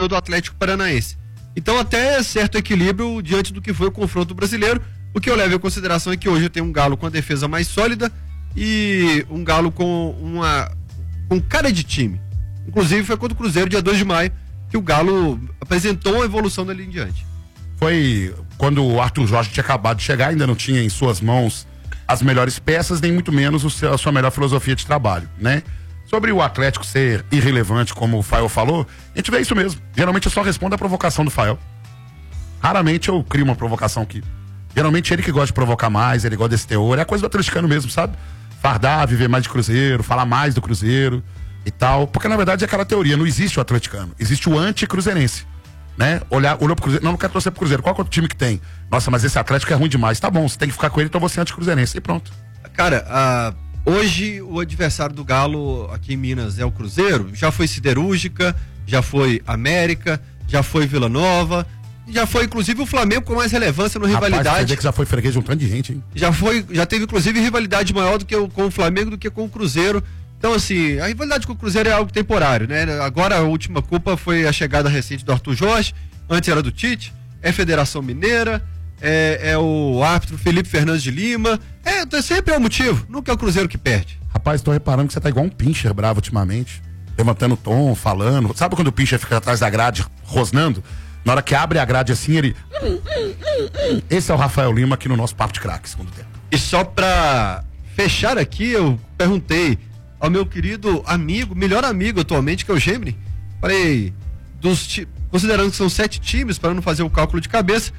do Atlético Paranaense. Então até certo equilíbrio diante do que foi o confronto brasileiro. O que eu levo em consideração é que hoje tem um Galo com a defesa mais sólida e um Galo com cara de time. Inclusive foi contra o Cruzeiro, dia 2 de maio, que o Galo apresentou uma evolução dali em diante. Foi quando o Arthur Jorge tinha acabado de chegar, ainda não tinha em suas mãos as melhores peças, nem muito menos a sua melhor filosofia de trabalho, né? Sobre o Atlético ser irrelevante, como o Fael falou, a gente vê isso mesmo. Geralmente eu só respondo a provocação do Fael. Raramente eu crio uma provocação aqui. Geralmente ele que gosta de provocar mais, ele gosta desse teor, é a coisa do atleticano mesmo, sabe? Fardar, viver mais de Cruzeiro, falar mais do Cruzeiro e tal, porque na verdade é aquela teoria, não existe o atleticano, existe o anti-cruzeirense, né? Olhou pro Cruzeiro, não quero torcer pro Cruzeiro, qual que é o time que tem? Nossa, mas esse Atlético é ruim demais, tá bom, você tem que ficar com ele, então você é anti-cruzeirense e pronto. Cara, hoje o adversário do Galo aqui em Minas é o Cruzeiro, já foi Siderúrgica, já foi América, já foi Vila Nova, já foi inclusive o Flamengo com mais relevância no rivalidade. Quer dizer que já foi freguês de um tanto de gente, hein? Já teve inclusive rivalidade maior do que com o Flamengo do que com o Cruzeiro. Então assim, a rivalidade com o Cruzeiro é algo temporário, né? Agora a última culpa foi a chegada recente do Arthur Jorge, antes era do Tite, é Federação Mineira, é o árbitro Felipe Fernandes de Lima, sempre é o motivo, nunca é o Cruzeiro que perde. Rapaz, tô reparando que você tá igual um pincher bravo ultimamente, levantando o tom, falando, sabe quando o pincher fica atrás da grade rosnando? Na hora que abre a grade assim, ele... Esse é o Rafael Lima aqui no nosso Papo de Craque, segundo tempo. E só pra fechar aqui, eu perguntei ao meu querido amigo, melhor amigo atualmente, que é o Gemini, falei, considerando que são 7 times, para não fazer o cálculo de cabeça,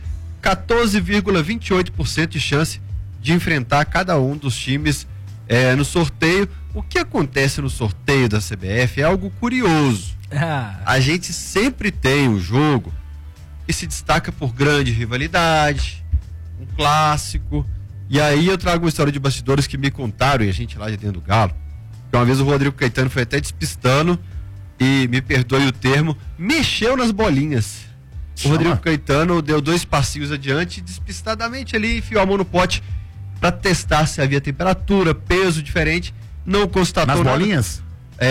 14,28% de chance de enfrentar cada um dos times no sorteio. O que acontece no sorteio da CBF é algo curioso. A gente sempre tem um jogo que se destaca por grande rivalidade, um clássico. E aí eu trago uma história de bastidores que me contaram, e a gente lá de dentro do Galo, que uma vez o Rodrigo Caetano foi até despistando, e me perdoe o termo, mexeu nas bolinhas. O Rodrigo Caetano deu 2 passinhos adiante, despistadamente ali, enfiou a mão no pote para testar se havia temperatura, peso diferente, não constatou nas nada. Bolinhas?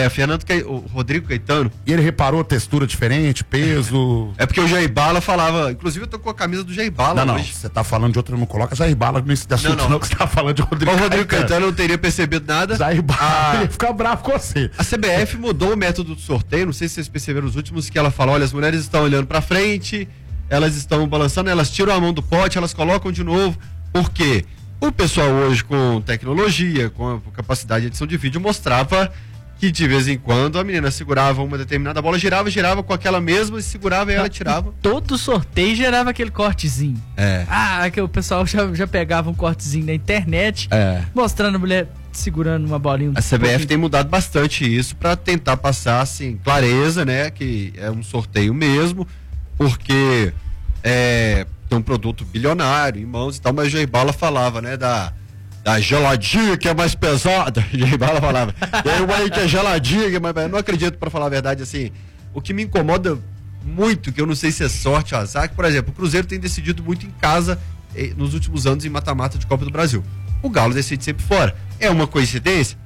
O Rodrigo Caetano. E ele reparou a textura diferente, peso. É porque o Jair Bala falava, inclusive eu tô com a camisa do Jair Bala não, hoje. Você tá falando de outro, não coloca Jair Bala nesse assunto, não, que você tá falando de Rodrigo Caetano. O Rodrigo Caetano não teria percebido nada. Jair Bala ia ficar bravo com você. A CBF mudou o método do sorteio, não sei se vocês perceberam os últimos, que ela fala, olha, as mulheres estão olhando pra frente, elas estão balançando, elas tiram a mão do pote, elas colocam de novo. Por quê? O pessoal hoje com tecnologia, com a capacidade de edição de vídeo, mostrava que de vez em quando a menina segurava uma determinada bola, girava com aquela mesma, e segurava e ela tirava. Todo sorteio gerava aquele cortezinho. Que o pessoal já pegava um cortezinho na internet, mostrando a mulher segurando uma bolinha. A CBF tem mudado bastante isso para tentar passar, assim, clareza, né, que é um sorteio mesmo, porque tem um produto bilionário em mãos e tal, mas o Jair Bala falava, né, da geladinha que é mais pesada. Jair Bala falava, tem aí que é geladinha, mas eu não acredito, para falar a verdade, assim. O que me incomoda muito, que eu não sei se é sorte ou azar, que, por exemplo, o Cruzeiro tem decidido muito em casa nos últimos anos em mata-mata de Copa do Brasil. O Galo decide sempre fora. É uma coincidência?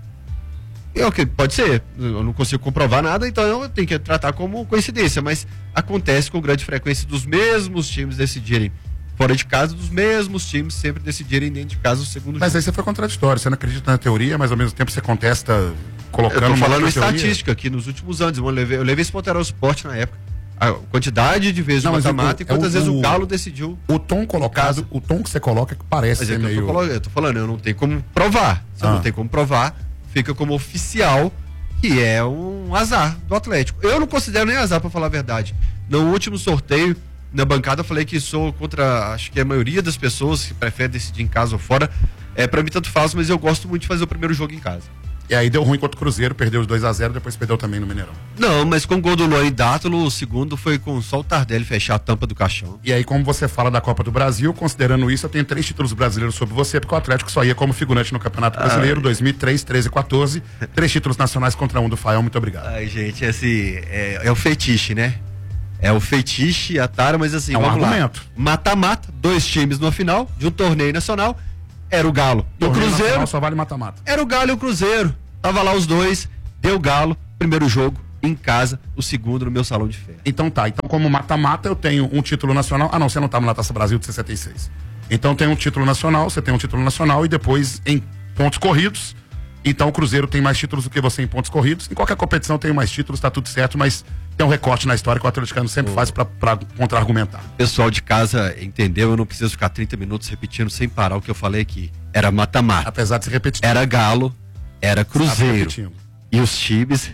Pode ser, eu não consigo comprovar nada, então eu tenho que tratar como coincidência, mas acontece com grande frequência dos mesmos times decidirem fora de casa, dos mesmos times sempre decidirem dentro de casa o segundo jogo. Mas aí você foi contraditório, você não acredita na teoria, mas ao mesmo tempo você contesta colocando... Eu tô falando estatística aqui nos últimos anos, eu levei esse ponto ao esporte na época, a quantidade de vezes o mata-mata e quantas vezes o Galo decidiu. O tom colocado, o tom que você coloca que parece ser meio... Eu tô falando, eu não tenho como provar, se eu não tenho como provar, fica como oficial, que é um azar do Atlético. Eu não considero nem azar, pra falar a verdade. No último sorteio, na bancada, eu falei que sou contra, acho que a maioria das pessoas que preferem decidir em casa ou fora. Pra mim tanto faz, mas eu gosto muito de fazer o primeiro jogo em casa. E aí deu ruim contra o Cruzeiro, perdeu os 2-0, depois perdeu também no Mineirão. Não, mas com o gol do Luan e Dátolo, o segundo foi com só o Tardelli fechar a tampa do caixão. E aí, como você fala da Copa do Brasil, considerando isso, eu tenho 3 títulos brasileiros sobre você, porque o Atlético só ia como figurante no Campeonato Brasileiro, 2003, 13 e 14. 3 títulos nacionais contra 1 do Fael, muito obrigado. Ai, gente, assim, é o fetiche, né? É o fetiche, a tara, mas assim, vamos argumento. Lá. Mata-mata, 2 times no final de um torneio nacional. Era o Galo e o Cruzeiro. Só vale mata-mata. Era o Galo e o Cruzeiro. Tava lá os dois, deu Galo, primeiro jogo, em casa, o segundo no meu salão de festa. Então tá, então como mata-mata eu tenho um título nacional. Ah não, você não estava na Taça Brasil de 66. Então tem um título nacional, você tem um título nacional e depois em pontos corridos. Então o Cruzeiro tem mais títulos do que você em pontos corridos. Em qualquer competição tem mais títulos, tá tudo certo, mas tem um recorte na história que o atleticano sempre faz pra contra-argumentar. O pessoal de casa entendeu, eu não preciso ficar 30 minutos repetindo sem parar o que eu falei aqui. Era mata-mata. Apesar de ser repetitivo. Era Galo, era Cruzeiro. E os times...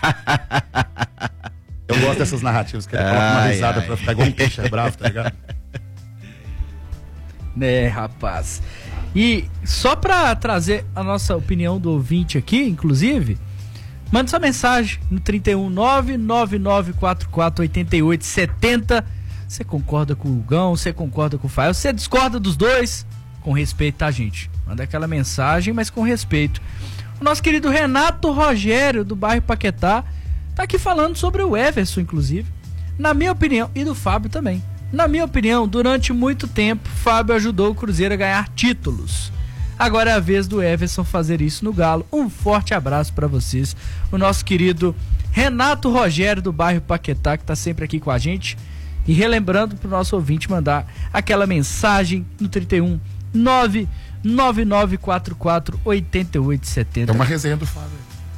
Eu gosto dessas narrativas, que ele coloca uma risada pra ficar igual um peixe bravo, tá ligado? Né, rapaz. E só pra trazer a nossa opinião do ouvinte aqui, inclusive, manda sua mensagem no 31999448870. Você concorda com o Hugão, você concorda com o Fael, você discorda dos dois? Com respeito, tá, gente? Manda aquela mensagem, mas com respeito. O nosso querido Renato Rogério, do bairro Paquetá, tá aqui falando sobre o Everson, inclusive. Na minha opinião, e do Fábio também. Na minha opinião, durante muito tempo, Fábio ajudou o Cruzeiro a ganhar títulos. Agora é a vez do Everson fazer isso no Galo. Um forte abraço para vocês. O nosso querido Renato Rogério, do bairro Paquetá, que tá sempre aqui com a gente. E relembrando pro nosso ouvinte mandar aquela mensagem no 31999448870. É uma resenha do Fábio.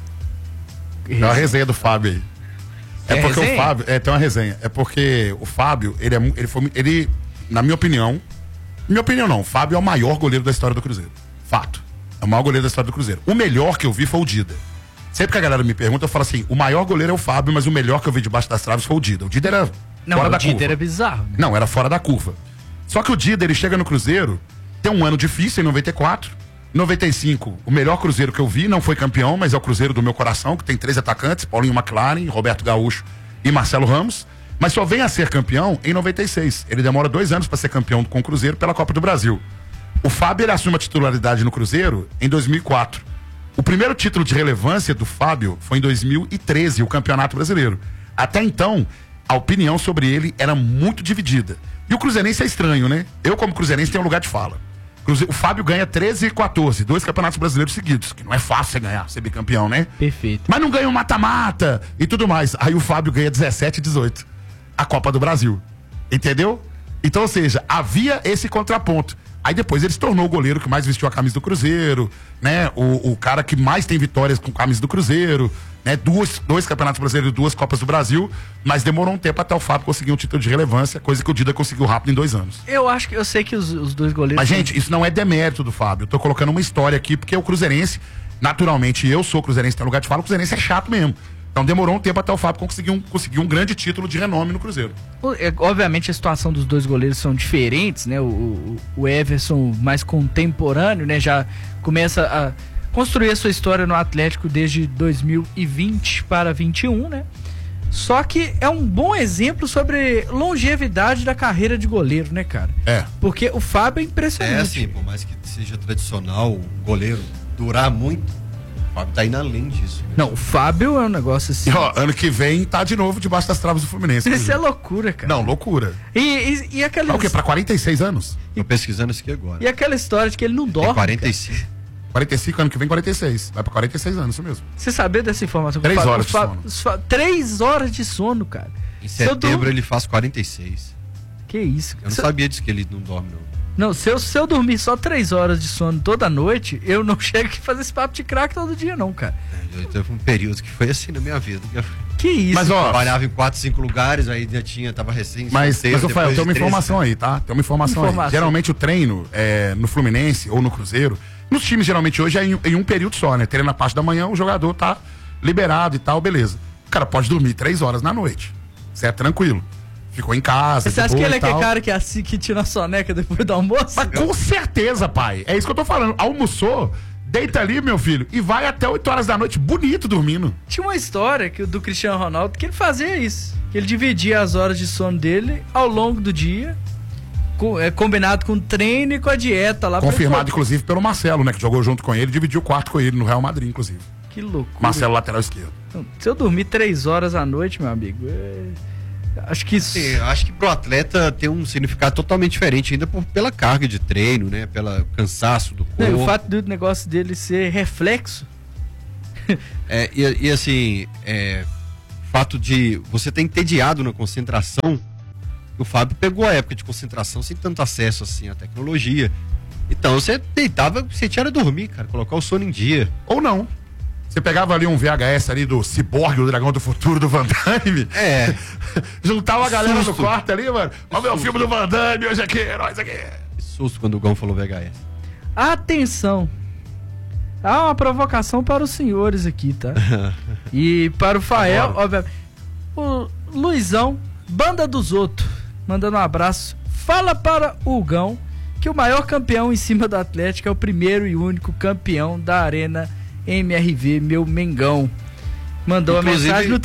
É uma resenha do Fábio aí. É porque resenha? O Fábio. Tem uma resenha. É porque o Fábio, ele, na minha opinião. Minha opinião não. O Fábio é o maior goleiro da história do Cruzeiro. Fato. É o maior goleiro da história do Cruzeiro. O melhor que eu vi foi o Dida. Sempre que a galera me pergunta, eu falo assim: o maior goleiro é o Fábio, mas o melhor que eu vi debaixo das traves foi o Dida. O Dida era fora da curva. O Dida era bizarro. Né? Não, era fora da curva. Só que o Dida, ele chega no Cruzeiro, tem um ano difícil em 94. 95, o melhor Cruzeiro que eu vi, não foi campeão, mas é o Cruzeiro do meu coração, que tem 3 atacantes, Paulinho McLaren, Roberto Gaúcho e Marcelo Ramos, mas só vem a ser campeão em 96. Ele demora 2 anos para ser campeão com o Cruzeiro pela Copa do Brasil. O Fábio, ele assume a titularidade no Cruzeiro em 2004. O primeiro título de relevância do Fábio foi em 2013, o Campeonato Brasileiro. Até então, a opinião sobre ele era muito dividida. E o cruzeirense é estranho, né? Eu, como cruzeirense, tenho um lugar de fala. O Fábio ganha 13 e 14, 2 campeonatos brasileiros seguidos, que não é fácil você ganhar, ser bicampeão, né? Perfeito. Mas não ganha um mata-mata e tudo mais. Aí o Fábio ganha 17 e 18, a Copa do Brasil. Entendeu? Então, ou seja, havia esse contraponto. Aí depois ele se tornou o goleiro que mais vestiu a camisa do Cruzeiro, né? O cara que mais tem vitórias com a camisa do Cruzeiro, né? 2 campeonatos brasileiros, 2 Copas do Brasil, mas demorou um tempo até o Fábio conseguir um título de relevância, coisa que o Dida conseguiu rápido em 2 anos. Eu sei que os dois goleiros... Mas, gente, isso não é demérito do Fábio. Eu tô colocando uma história aqui, porque o cruzeirense, naturalmente, eu sou cruzeirense, tem lugar de fala, o cruzeirense é chato mesmo. Então demorou um tempo até o Fábio conseguir um grande título de renome no Cruzeiro. Obviamente a situação dos dois goleiros são diferentes, né? O Everson mais contemporâneo, né? Já começa a construir a sua história no Atlético desde 2020 para 21, né? Só que é um bom exemplo sobre longevidade da carreira de goleiro, né, cara? É. Porque o Fábio é impressionante. É assim, por mais que seja tradicional o goleiro durar muito, o Fábio tá indo além disso. Né? Não, o Fábio é um negócio assim... E, ó, ano que vem tá de novo debaixo das travas do Fluminense. Isso é loucura, cara. Não, loucura. E aquela... É o quê? Pra 46 anos? Tô pesquisando isso aqui agora. E aquela história de que ele não dorme. Tem 45. Cara. 45, ano que vem 46. Vai pra 46 anos, isso mesmo. Você sabia dessa informação? 3 horas de sono. 3 horas de sono, cara. Em setembro ele faz 46. Que isso? Eu não sabia disso que ele não dorme, não. Não, se eu dormir só 3 horas de sono toda noite, eu não chego aqui fazer esse papo de craque todo dia, não, cara. Teve um período que foi assim na minha vida. Que isso? Mas, ó, trabalhava em 4, 5 lugares, aí já tava recém. Mas Rafael, tem uma informação aí, tá? Tem uma informação aí. Geralmente o treino no Fluminense ou no Cruzeiro, nos times geralmente hoje é em um período só, né? Treino na parte da manhã, o jogador tá liberado e tal, beleza. O cara pode dormir 3 horas na noite. Certo? Tranquilo. Ficou em casa. Você acha que ele é aquele cara que tira a soneca depois do almoço? Mas com certeza, pai. É isso que eu tô falando. Almoçou, deita ali, meu filho, e vai até 8 horas da noite, bonito, dormindo. Tinha uma história do Cristiano Ronaldo que ele fazia isso. Que ele dividia as horas de sono dele ao longo do dia, combinado com o treino e com a dieta lá. Confirmado, inclusive, pelo Marcelo, né? Que jogou junto com ele, dividiu o quarto com ele no Real Madrid, inclusive. Que loucura. Marcelo, lateral esquerdo. Então, se eu dormir 3 horas à noite, meu amigo... Acho que isso... Sim, acho que pro atleta tem um significado totalmente diferente, ainda pela carga de treino, né? Pelo cansaço do corpo. O fato do negócio dele ser reflexo. E assim, fato de você ter entediado na concentração. O Fábio pegou a época de concentração sem tanto acesso assim à tecnologia. Então você deitava, você tinha que dormir, cara, colocar o sono em dia. Ou não. Você pegava ali um VHS ali do Cyborg, o Dragão do Futuro do Van Damme. Juntava a galera no quarto ali, mano. Olha o meu filme do Van Damme, hoje aqui, nós aqui. Que susto quando o Gão falou VHS. Atenção. Há uma provocação para os senhores aqui, tá? E para o Fael, obviamente. O Luizão, Banda dos Outros, mandando um abraço. Fala para o Gão que o maior campeão em cima do Atlético é o primeiro e único campeão da Arena MRV, meu Mengão. Mandou inclusive a mensagem no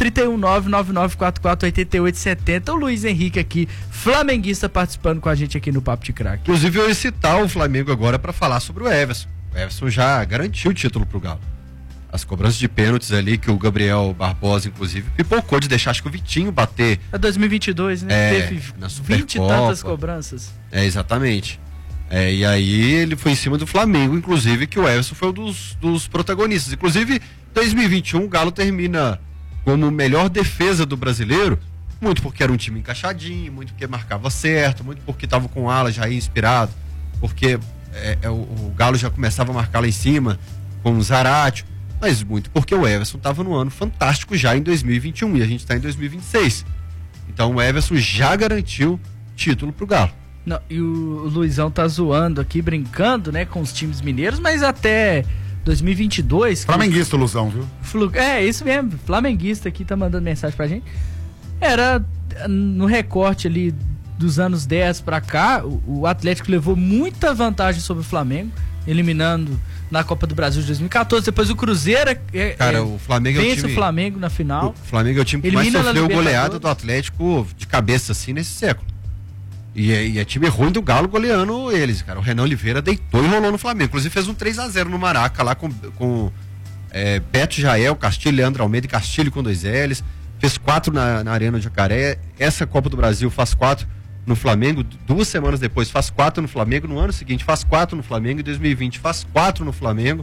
31999448870. O Luiz Henrique aqui, flamenguista, participando com a gente aqui no Papo de Craque. Inclusive eu ia citar o Flamengo agora para falar sobre o Everson. O Everson já garantiu o título pro Galo. As cobranças de pênaltis ali que o Gabriel Barbosa, inclusive, pipocou de deixar, acho que o Vitinho bater. É 2022, né? Teve na 20 e tantas cobranças. Exatamente. E aí ele foi em cima do Flamengo, inclusive, que o Everson foi um dos protagonistas. Inclusive, 2021 o Galo termina como melhor defesa do brasileiro, muito porque era um time encaixadinho, muito porque marcava certo, muito porque estava com o ala já aí inspirado, porque o Galo já começava a marcar lá em cima com o Zarate, mas muito porque o Everson estava no ano fantástico já em 2021 e a gente está em 2026. Então o Everson já garantiu título pro Galo. Não, e o Luizão tá zoando aqui, brincando, né, com os times mineiros, mas até 2022... Flamenguista, Luzão, viu? Isso mesmo, flamenguista aqui tá mandando mensagem pra gente. Era no recorte ali dos anos 10 pra cá, o Atlético levou muita vantagem sobre o Flamengo, eliminando na Copa do Brasil de 2014, depois o Cruzeiro o Flamengo vence o Flamengo na final. O Flamengo é o time que mais sofreu goleada do Atlético de cabeça assim nesse século. E é time ruim do Galo goleando eles, cara. O Renan Oliveira deitou e rolou no Flamengo. Inclusive fez um 3-0 no Maraca lá com Beto Jael, Castilho, Leandro Almeida e Castilho com 2 L's. Fez 4 na Arena de Jacaré. Essa Copa do Brasil faz 4 no Flamengo. 2 semanas depois faz 4 no Flamengo. No ano seguinte faz 4 no Flamengo. Em 2020 faz 4 no Flamengo.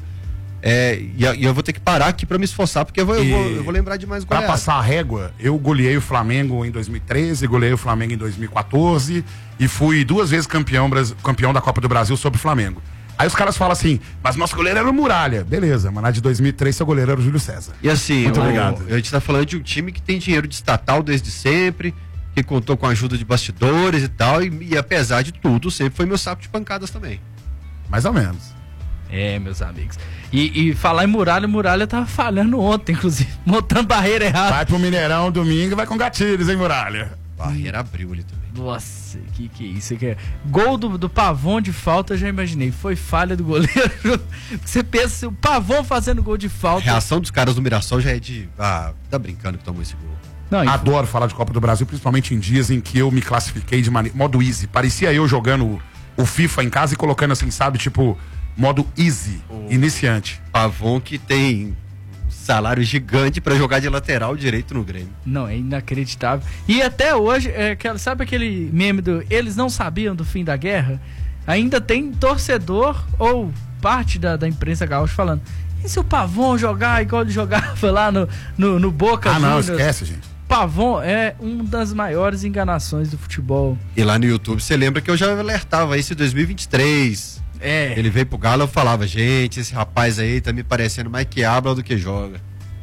E eu vou ter que parar aqui pra me esforçar, porque eu vou lembrar de mais goleadas. Pra passar a régua, eu goleei o Flamengo em 2013, goleei o Flamengo em 2014 e fui 2 vezes campeão da Copa do Brasil sobre o Flamengo. Aí os caras falam assim, mas nosso goleiro era o Muralha. Beleza, mas na de 2003 seu goleiro era o Júlio César. E assim, muito obrigado. A gente tá falando de um time que tem dinheiro de estatal desde sempre, que contou com a ajuda de bastidores e tal, e apesar de tudo, sempre foi meu saco de pancadas também. Mais ou menos. Meus amigos. E falar em Muralha tava falhando ontem, inclusive, montando barreira errada. Vai pro Mineirão domingo e vai com gatilhos, hein, Muralha? Barreira abriu ali também. Nossa, que é isso aqui? Gol do Pavon de falta, eu já imaginei. Foi falha do goleiro. Você pensa, o Pavon fazendo gol de falta. A reação dos caras do Mirassol já é de... tá brincando que tomou esse gol. Não, adoro falar de Copa do Brasil, principalmente em dias em que eu me classifiquei de modo easy. Parecia eu jogando o FIFA em casa e colocando assim, sabe, tipo... modo easy, iniciante. Pavon que tem salário gigante pra jogar de lateral direito no Grêmio. Não, é inacreditável. E até hoje, sabe aquele meme do eles não sabiam do fim da guerra? Ainda tem torcedor ou parte da imprensa gaúcha falando, e se o Pavon jogar igual ele jogava lá no Boca Juniors? Não, esquece, gente. Pavon é uma das maiores enganações do futebol. E lá no YouTube, você lembra que eu já alertava isso em 2023... Ele veio pro Galo, eu falava, gente, esse rapaz aí tá me parecendo mais que habla do que joga.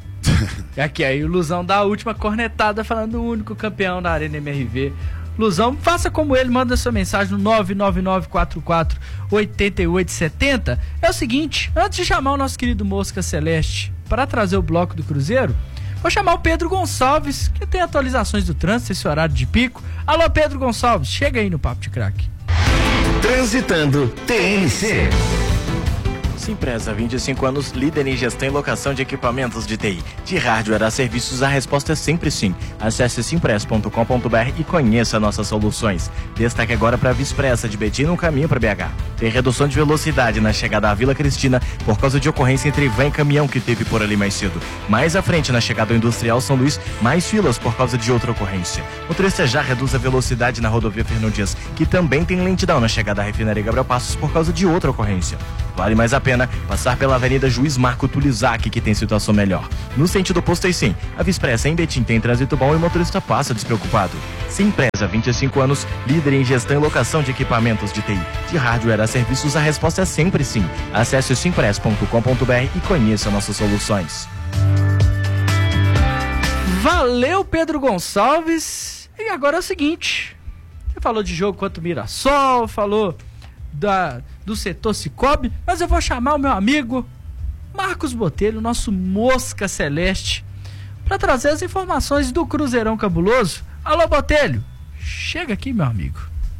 Aqui, aí o Luzão dá a última cornetada falando do único campeão da Arena MRV. Luzão, faça como ele, manda sua mensagem no 999448870. É o seguinte, antes de chamar o nosso querido Mosca Celeste para trazer o bloco do Cruzeiro, vou chamar o Pedro Gonçalves, que tem atualizações do trânsito, esse horário de pico. Alô, Pedro Gonçalves, chega aí no Papo de Craque. Transitando TNC. Simpresa, 25 anos, líder em gestão e locação de equipamentos de TI. De hardware a serviços, a resposta é sempre sim. Acesse simpress.com.br e conheça nossas soluções. Destaque agora para a Via Expressa de Betim no caminho para BH. Tem redução de velocidade na chegada à Vila Cristina por causa de ocorrência entre van e caminhão que teve por ali mais cedo. Mais à frente, na chegada ao Industrial São Luís, mais filas por causa de outra ocorrência. O motorista já reduz a velocidade na rodovia Fernão Dias, que também tem lentidão na chegada à Refinaria Gabriel Passos por causa de outra ocorrência. Vale mais a pena pena passar pela Avenida Juiz Marco Tulizak, que tem situação melhor. No sentido oposto aí sim, a Via Expressa em Betim tem trânsito bom e o motorista passa despreocupado. Simpresa, 25 anos, líder em gestão e locação de equipamentos de TI. De hardware a serviços, a resposta é sempre sim. Acesse simpress.com.br e conheça nossas soluções. Valeu, Pedro Gonçalves. E agora é o seguinte, você falou de jogo contra o Mirassol, falou do setor Cicobi, mas eu vou chamar o meu amigo Marcos Botelho, nosso Mosca Celeste, para trazer as informações do Cruzeirão Cabuloso. Alô, Botelho, chega aqui, meu amigo.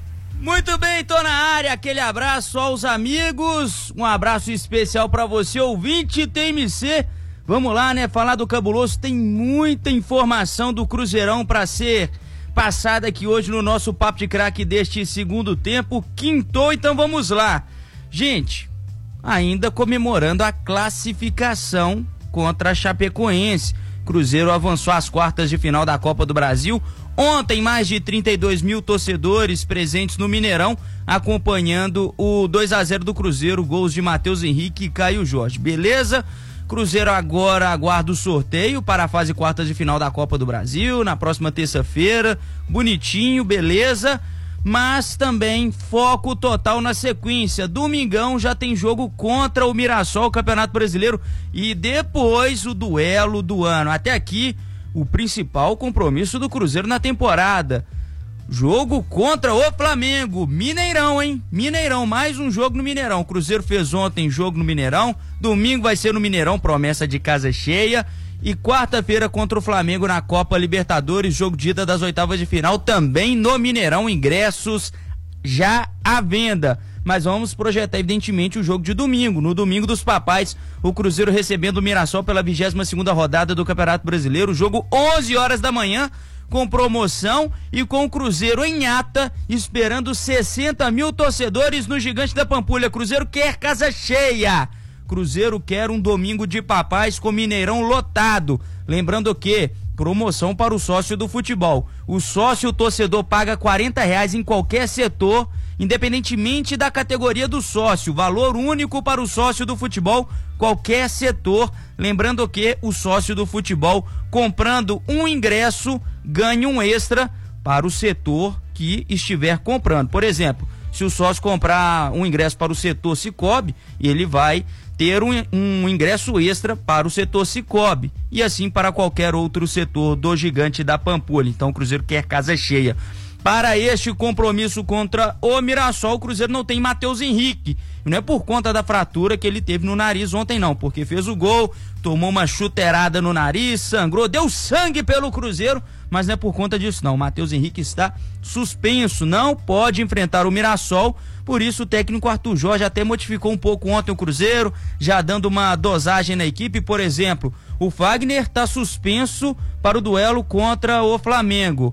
Muito bem, tô na área, aquele abraço aos amigos, um abraço especial para você, ouvinte TMC. Vamos lá, né, falar do Cabuloso, tem muita informação do Cruzeirão para ser passada aqui hoje no nosso Papo de Craque deste segundo tempo, quintou, então vamos lá. Gente, ainda comemorando a classificação contra a Chapecoense, Cruzeiro avançou às quartas de final da Copa do Brasil. Ontem, mais de 32 mil torcedores presentes no Mineirão, acompanhando o 2-0 do Cruzeiro, gols de Matheus Henrique e Caio Jorge. Beleza? Cruzeiro agora aguarda o sorteio para a fase quartas de final da Copa do Brasil, na próxima terça-feira. Bonitinho, beleza? Mas também foco total na sequência. Domingão já tem jogo contra o Mirassol, Campeonato Brasileiro, e depois o duelo do ano. Até aqui, o principal compromisso do Cruzeiro na temporada. Jogo contra o Flamengo, Mineirão, hein? Mineirão, mais um jogo no Mineirão. O Cruzeiro fez ontem jogo no Mineirão, domingo vai ser no Mineirão, promessa de casa cheia. E quarta-feira contra o Flamengo na Copa Libertadores, jogo de ida das oitavas de final, também no Mineirão, ingressos já à venda. Mas vamos projetar evidentemente o jogo de domingo, no domingo dos papais, o Cruzeiro recebendo o Mirassol pela 22ª rodada do Campeonato Brasileiro, jogo 11 horas da manhã, com promoção e com o Cruzeiro em ata, esperando 60 mil torcedores no Gigante da Pampulha. Cruzeiro quer casa cheia. Cruzeiro quer um domingo de papais com Mineirão lotado. Lembrando que promoção para o sócio do futebol. O sócio torcedor paga R$40 em qualquer setor, independentemente da categoria do sócio. Valor único para o sócio do futebol, qualquer setor. Lembrando que o sócio do futebol, comprando um ingresso, ganha um extra para o setor que estiver comprando. Por exemplo, se o sócio comprar um ingresso para o setor Cicobi, ele vai ter um ingresso extra para o setor Cicobi e assim para qualquer outro setor do Gigante da Pampulha. Então o Cruzeiro quer casa cheia. Para este compromisso contra o Mirassol, o Cruzeiro não tem Matheus Henrique. Não é por conta da fratura que ele teve no nariz ontem não, porque fez o gol, tomou uma chuteirada no nariz, sangrou, deu sangue pelo Cruzeiro, mas não é por conta disso não. O Matheus Henrique está suspenso, não pode enfrentar o Mirassol. Por isso o técnico Arthur Jorge até modificou um pouco ontem o Cruzeiro, já dando uma dosagem na equipe. Por exemplo, o Fagner está suspenso para o duelo contra o Flamengo.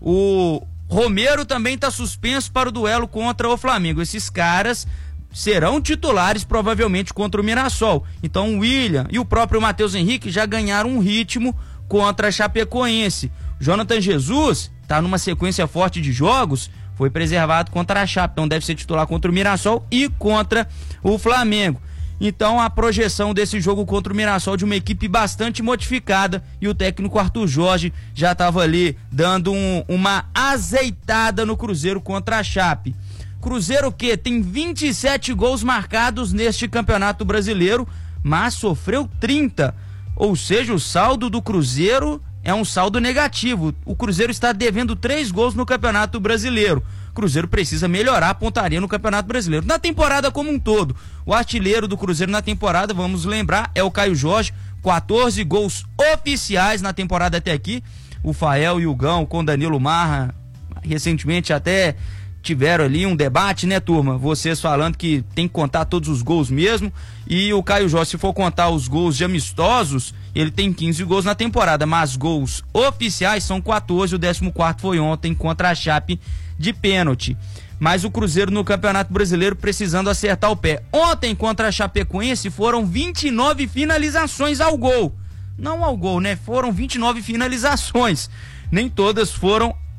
O Romero também está suspenso para o duelo contra o Flamengo. Esses caras serão titulares provavelmente contra o Mirassol. Então o William e o próprio Matheus Henrique já ganharam um ritmo contra a Chapecoense. Jonathan Jesus está numa sequência forte de jogos, foi preservado contra a Chape, então deve ser titular contra o Mirassol e contra o Flamengo. Então a projeção desse jogo contra o Mirassol de uma equipe bastante modificada, e o técnico Arthur Jorge já estava ali dando uma azeitada no Cruzeiro contra a Chape. Cruzeiro que tem 27 gols marcados neste Campeonato Brasileiro, mas sofreu 30, ou seja, o saldo do Cruzeiro é um saldo negativo. O Cruzeiro está devendo 3 gols no Campeonato Brasileiro. O Cruzeiro precisa melhorar a pontaria no Campeonato Brasileiro. Na temporada como um todo, o artilheiro do Cruzeiro na temporada, vamos lembrar, é o Caio Jorge, 14 gols oficiais na temporada até aqui. O Fael e o Gão com Danilo Marra, recentemente até tiveram ali um debate, né, turma? Vocês falando que tem que contar todos os gols mesmo. E o Caio Jorge, se for contar os gols de amistosos, ele tem 15 gols na temporada, mas gols oficiais são 14, o 14º foi ontem contra a Chape de pênalti. Mas o Cruzeiro no Campeonato Brasileiro precisando acertar o pé. Ontem contra a Chapecoense foram 29 finalizações ao gol. Não ao gol, né? Foram 29 finalizações. Nem todas foram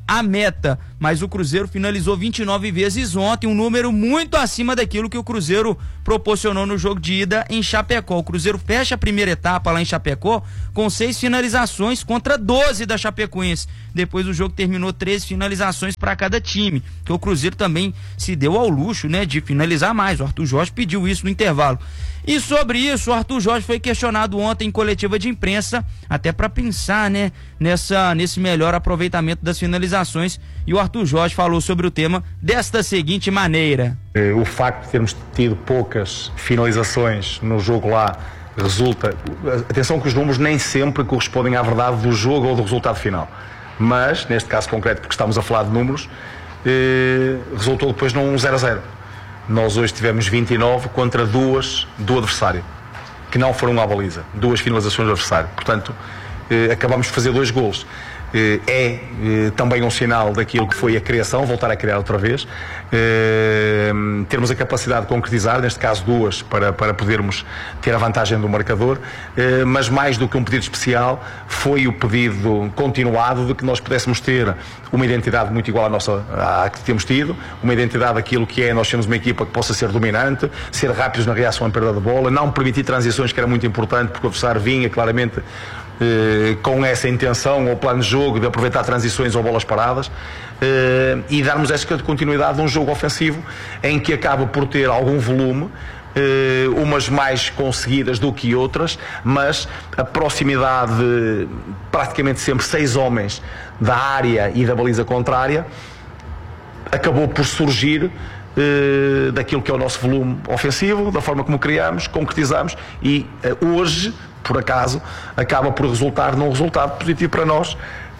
a meta, mas o Cruzeiro finalizou 29 vezes ontem, um número muito acima daquilo que o Cruzeiro proporcionou no jogo de ida em Chapecó. O Cruzeiro fecha a primeira etapa lá em Chapecó com 6 finalizações contra 12 da Chapecoense. Depois o jogo terminou 13 finalizações para cada time, que o Cruzeiro também se deu ao luxo, né, de finalizar mais. O Arthur Jorge pediu isso no intervalo. E sobre isso, o Arthur Jorge foi questionado ontem em coletiva de imprensa, até para pensar, né, nesse melhor aproveitamento das finalizações. E o Arthur Jorge falou sobre o tema desta seguinte maneira: o facto de termos tido poucas finalizações no jogo lá resulta... Atenção que os números nem sempre correspondem à verdade do jogo ou do resultado final. Mas, neste caso concreto, porque estamos a falar de números, resultou depois num 0-0. Nós hoje tivemos 29 contra 2 do adversário, que não foram à baliza, 2 finalizações do adversário. Portanto, acabamos de fazer 2 golos. Também um sinal daquilo que foi a criação, voltar a criar outra vez, termos a capacidade de concretizar, neste caso 2, para podermos ter a vantagem do marcador, mas mais do que um pedido especial, foi o pedido continuado de que nós pudéssemos ter uma identidade muito igual à que temos tido, uma identidade daquilo que é, nós temos uma equipa que possa ser dominante, ser rápidos na reação à perda de bola, não permitir transições, que era muito importante, porque o adversário vinha claramente com essa intenção ou plano de jogo de aproveitar transições ou bolas paradas, e darmos essa continuidade de um jogo ofensivo em que acaba por ter algum volume, umas mais conseguidas do que outras, mas a proximidade de praticamente sempre 6 homens da área e da baliza contrária acabou por surgir daquilo que é o nosso volume ofensivo, da forma como criamos, concretizamos, e hoje, por acaso, acaba por resultar num resultado positivo para nós,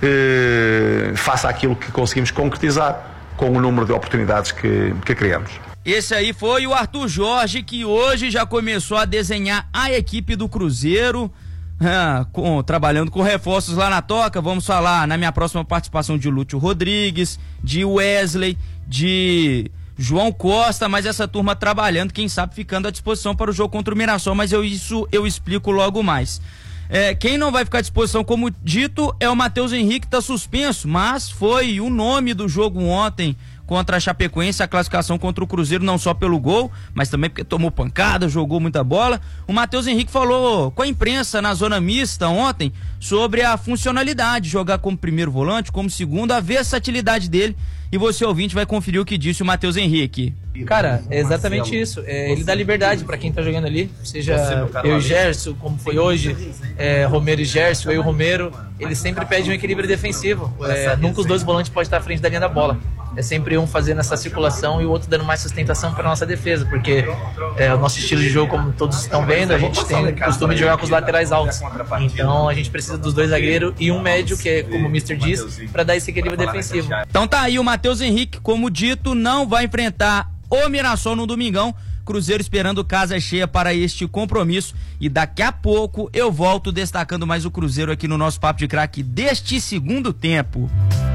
face àquilo que conseguimos concretizar com o número de oportunidades que criamos. Esse aí foi o Arthur Jorge, que hoje já começou a desenhar a equipe do Cruzeiro, trabalhando com reforços lá na toca. Vamos falar na minha próxima participação de Lúcio Rodrigues, de Wesley, de João Costa, mas essa turma trabalhando, quem sabe ficando à disposição para o jogo contra o Mirassol, mas isso eu explico logo mais. Quem não vai ficar à disposição, como dito, é o Matheus Henrique, tá suspenso, mas foi o nome do jogo ontem contra a Chapecoense, a classificação contra o Cruzeiro, não só pelo gol, mas também porque tomou pancada, jogou muita bola. O Matheus Henrique falou com a imprensa na zona mista ontem sobre a funcionalidade, jogar como primeiro volante, como segundo, a versatilidade dele, e você, ouvinte, vai conferir o que disse o Matheus Henrique. Cara, é exatamente isso. Ele dá liberdade pra quem tá jogando ali, seja eu e Gerson, como foi hoje, Romero e Gerson, eu e o Romero. Ele sempre pede um equilíbrio defensivo. Nunca os 2 volantes podem estar à frente da linha da bola. É sempre um fazendo essa circulação e o outro dando mais sustentação para nossa defesa, porque o nosso estilo de jogo, como todos estão vendo, a gente tem o costume de jogar com os laterais altos. Então a gente precisa dos 2 zagueiros e um médio, que é como o Mister diz, para dar esse equilíbrio defensivo. Então tá aí o Matheus Henrique, como dito, não vai enfrentar o Mirassol no domingão. Cruzeiro esperando casa cheia para este compromisso, e daqui a pouco eu volto destacando mais o Cruzeiro aqui no nosso Papo de Craque deste segundo tempo.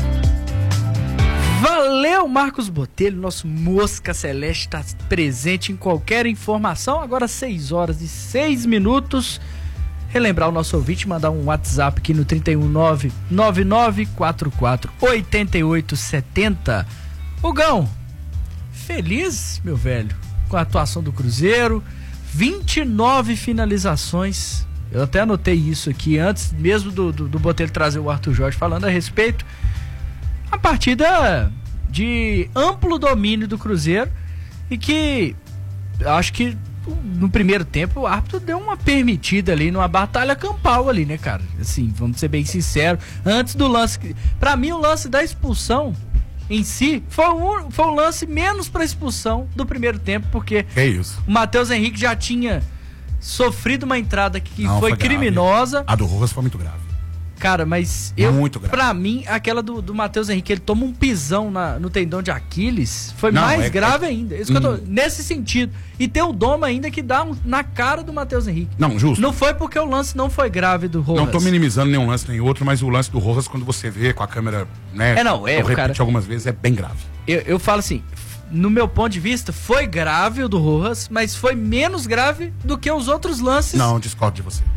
Valeu, Marcos Botelho, nosso Mosca Celeste está presente em qualquer informação. Agora 6h06. Relembrar o nosso ouvinte, mandar um WhatsApp aqui no 319-9944-8870. Hugão, feliz, meu velho, com a atuação do Cruzeiro, 29 finalizações. Eu até anotei isso aqui antes mesmo do Botelho trazer o Arthur Jorge falando a respeito. Uma partida de amplo domínio do Cruzeiro, e que acho que no primeiro tempo o árbitro deu uma permitida ali numa batalha campal ali, né, cara? Assim, vamos ser bem sinceros, antes do lance, pra mim o lance da expulsão em si foi o lance menos pra expulsão do primeiro tempo, porque o Matheus Henrique já tinha sofrido uma entrada que foi criminosa. A do Rojas foi muito grave. Cara, mas pra mim, aquela do Matheus Henrique, ele toma um pisão no tendão de Aquiles, foi mais grave ainda. Isso que eu tô, nesse sentido. E tem o Doma ainda que dá na cara do Matheus Henrique. Não, justo. Não foi porque o lance não foi grave do Rojas. Não tô minimizando nenhum lance nem outro, mas o lance do Rojas, quando você vê com a câmera, né? Eu repeti algumas vezes, é bem grave. Eu falo assim, no meu ponto de vista, foi grave o do Rojas, mas foi menos grave do que os outros lances. Não, discordo de você.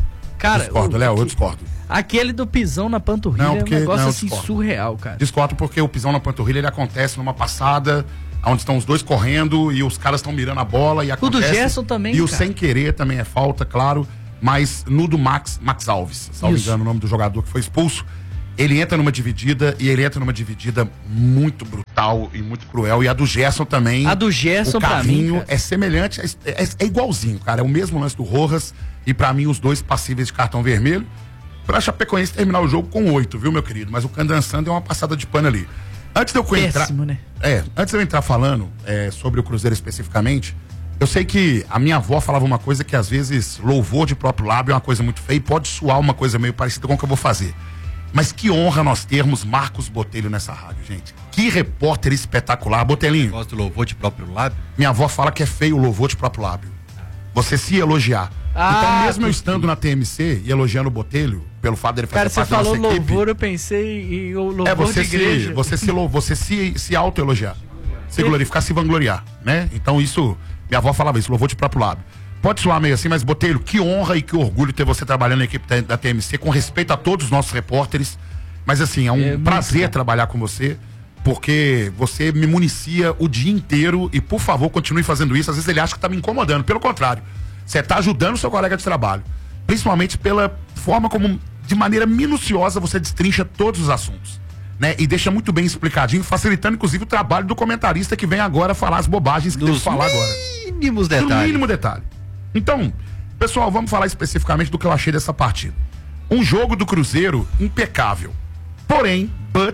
Cara, discordo, Léo, eu discordo. Aquele do pisão na panturrilha Não, porque- é um negócio não, assim discordo. surreal, cara. Discordo porque o pisão na panturrilha ele acontece numa passada, onde estão os dois correndo e os caras estão mirando a bola e acontece. do Gerson também, E o cara. sem querer também é falta, claro. Mas no do Max Alves, salvo Isso. engano o nome do jogador que foi expulso, ele entra numa dividida e ele entra numa dividida muito brutal e muito cruel. E a do Gerson também. A do Gerson, o pra carrinho mim, cara. é semelhante, é igualzinho, cara. É o mesmo lance do Rojas e pra mim os dois passíveis de cartão vermelho. Pra Chapecoense terminar o jogo com 8, viu, meu querido? Mas o Candançan deu uma passada de pano ali. Antes de eu entrar. Péssimo, né? Antes de eu entrar falando sobre o Cruzeiro especificamente, eu sei que a minha avó falava uma coisa que às vezes louvor de próprio lábio é uma coisa muito feia e pode soar uma coisa meio parecida com o que eu vou fazer. Mas que honra nós termos Marcos Botelho nessa rádio, gente. Que repórter espetacular. Botelinho, Gosto do louvor de próprio lábio. minha avó fala que é feio o louvor de próprio lábio. Você se elogiar. Ah, então, mesmo eu porque- estando na TMC e elogiando o Botelho, pelo fato dele fazer Cara, você parte da falou nossa equipe, louvor, eu pensei em louvor você de igreja. você se auto-elogiar. Se glorificar, se vangloriar, né? Então isso, minha avó falava isso, louvor de próprio lábio. Pode soar meio assim, mas Botelho, que honra e que orgulho ter você trabalhando na equipe da TMC, com respeito a todos os nossos repórteres. Mas assim, é um muito prazer bom. trabalhar com você, porque você me municia o dia inteiro e, por favor, continue fazendo isso. Às vezes ele acha que tá me incomodando, pelo contrário. Você tá ajudando o seu colega de trabalho. Principalmente pela forma como, de maneira minuciosa, você destrincha todos os assuntos. Né? E deixa muito bem explicadinho, facilitando, inclusive, o trabalho do comentarista que vem agora falar as bobagens que tem que falar agora. Mínimos No detalhes. mínimo detalhe. Então, pessoal, vamos falar especificamente do que eu achei dessa partida. Um jogo do Cruzeiro impecável. Porém,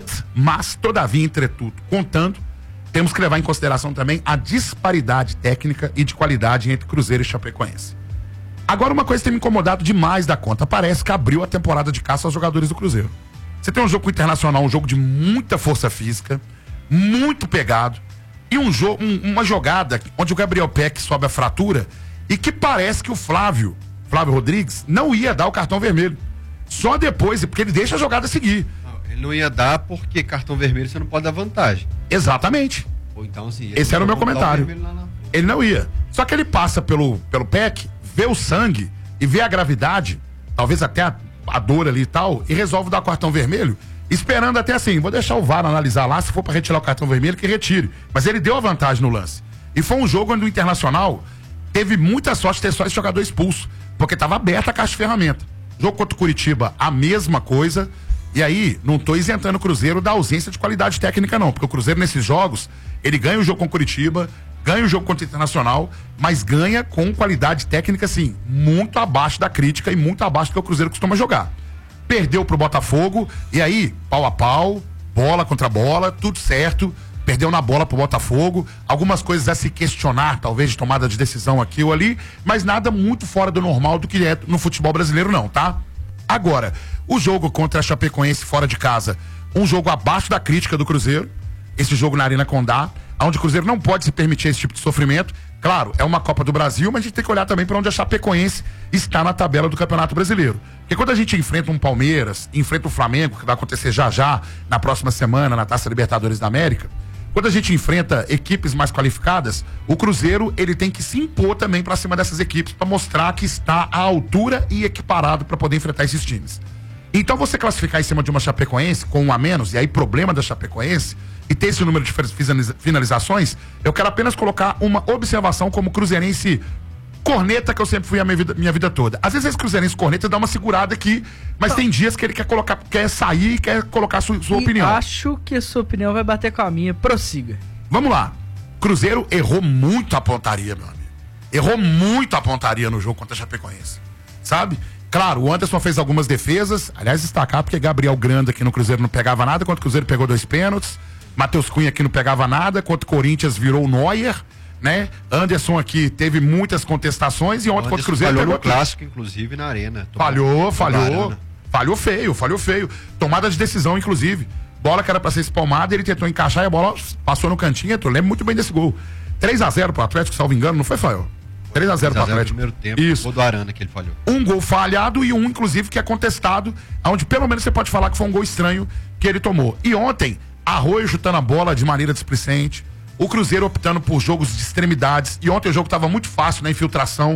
mas, todavia, entretudo, contando, temos que levar em consideração também a disparidade técnica e de qualidade entre Cruzeiro e Chapecoense. Agora, uma coisa tem me incomodado demais da conta. Parece que abriu a temporada de caça aos jogadores do Cruzeiro. Você tem um jogo com o Internacional, um jogo de muita força física, muito pegado, e uma jogada onde o Gabriel Peck sobe a fratura e que parece que o Flávio Rodrigues não ia dar o cartão vermelho. Só depois, porque ele deixa a jogada seguir. Ele não ia dar porque cartão vermelho você não pode dar vantagem. Exatamente. Ou então, assim, Esse era o meu não dá comentário. vermelho lá na- Ele não ia. Só que ele passa pelo Peck, vê o sangue e vê a gravidade, talvez até a dor ali e tal, e resolve dar o cartão vermelho, esperando até assim, vou deixar o VAR analisar lá, se for pra retirar o cartão vermelho, que retire. Mas ele deu a vantagem no lance. E foi um jogo onde o Internacional teve muita sorte de ter só esse jogador expulso, porque tava aberta a caixa de ferramenta. Jogo contra o Curitiba, a mesma coisa. E aí, não tô isentando o Cruzeiro da ausência de qualidade técnica, não. Porque o Cruzeiro, nesses jogos, ele ganha o jogo com o Curitiba, ganha o jogo contra o Internacional, mas ganha com qualidade técnica, assim, muito abaixo da crítica e muito abaixo do que o Cruzeiro costuma jogar. Perdeu pro Botafogo, e aí, pau a pau, bola contra bola, tudo certo. Perdeu na bola pro Botafogo, algumas coisas a se questionar, talvez de tomada de decisão aqui ou ali, mas nada muito fora do normal do que é no futebol brasileiro não, tá? Agora, o jogo contra a Chapecoense fora de casa, um jogo abaixo da crítica do Cruzeiro, esse jogo na Arena Condá, onde o Cruzeiro não pode se permitir esse tipo de sofrimento. Claro, é uma Copa do Brasil, mas a gente tem que olhar também para onde a Chapecoense está na tabela do Campeonato Brasileiro. Porque quando a gente enfrenta um Palmeiras, enfrenta o Flamengo, que vai acontecer já na próxima semana, na Taça Libertadores da América, quando a gente enfrenta equipes mais qualificadas, o Cruzeiro ele tem que se impor também para cima dessas equipes para mostrar que está à altura e equiparado para poder enfrentar esses times. Então você classificar em cima de uma Chapecoense com um a menos, e aí problema da Chapecoense, e ter esse número de finalizações, eu quero apenas colocar uma observação como cruzeirense corneta que eu sempre fui a minha vida toda. Às vezes esse cruzeirense corneta dá uma segurada aqui, mas tem dias que ele quer sair e quer colocar sua opinião. Acho que a sua opinião vai bater com a minha. Prossiga. Vamos lá. Cruzeiro errou muito a pontaria, meu amigo. Errou muito a pontaria no jogo contra a Chapecoense. Sabe? Claro, o Anderson fez algumas defesas. Aliás, destacar porque Gabriel Granda aqui no Cruzeiro não pegava nada, enquanto o Cruzeiro pegou 2 pênaltis. Matheus Cunha aqui não pegava nada, enquanto o Corinthians virou o Neuer, né? Anderson aqui teve muitas contestações e ontem contra o Cruzeiro falhou pegou no clássico, inclusive, na arena. Falhou. Falhou feio. Tomada de decisão, inclusive. Bola que era pra ser espalmada, ele tentou encaixar e a bola passou no cantinho. Eu lembro muito bem desse gol. 3-0 pro Atlético, salvo engano, não foi, Fael? 3-0 pro Atlético. No primeiro tempo, Isso. gol do Arana que ele falhou. Um gol falhado e um, inclusive, que é contestado, onde pelo menos você pode falar que foi um gol estranho que ele tomou. E ontem, Arroio chutando a bola de maneira displicente, o Cruzeiro optando por jogos de extremidades, e ontem o jogo estava muito fácil na infiltração,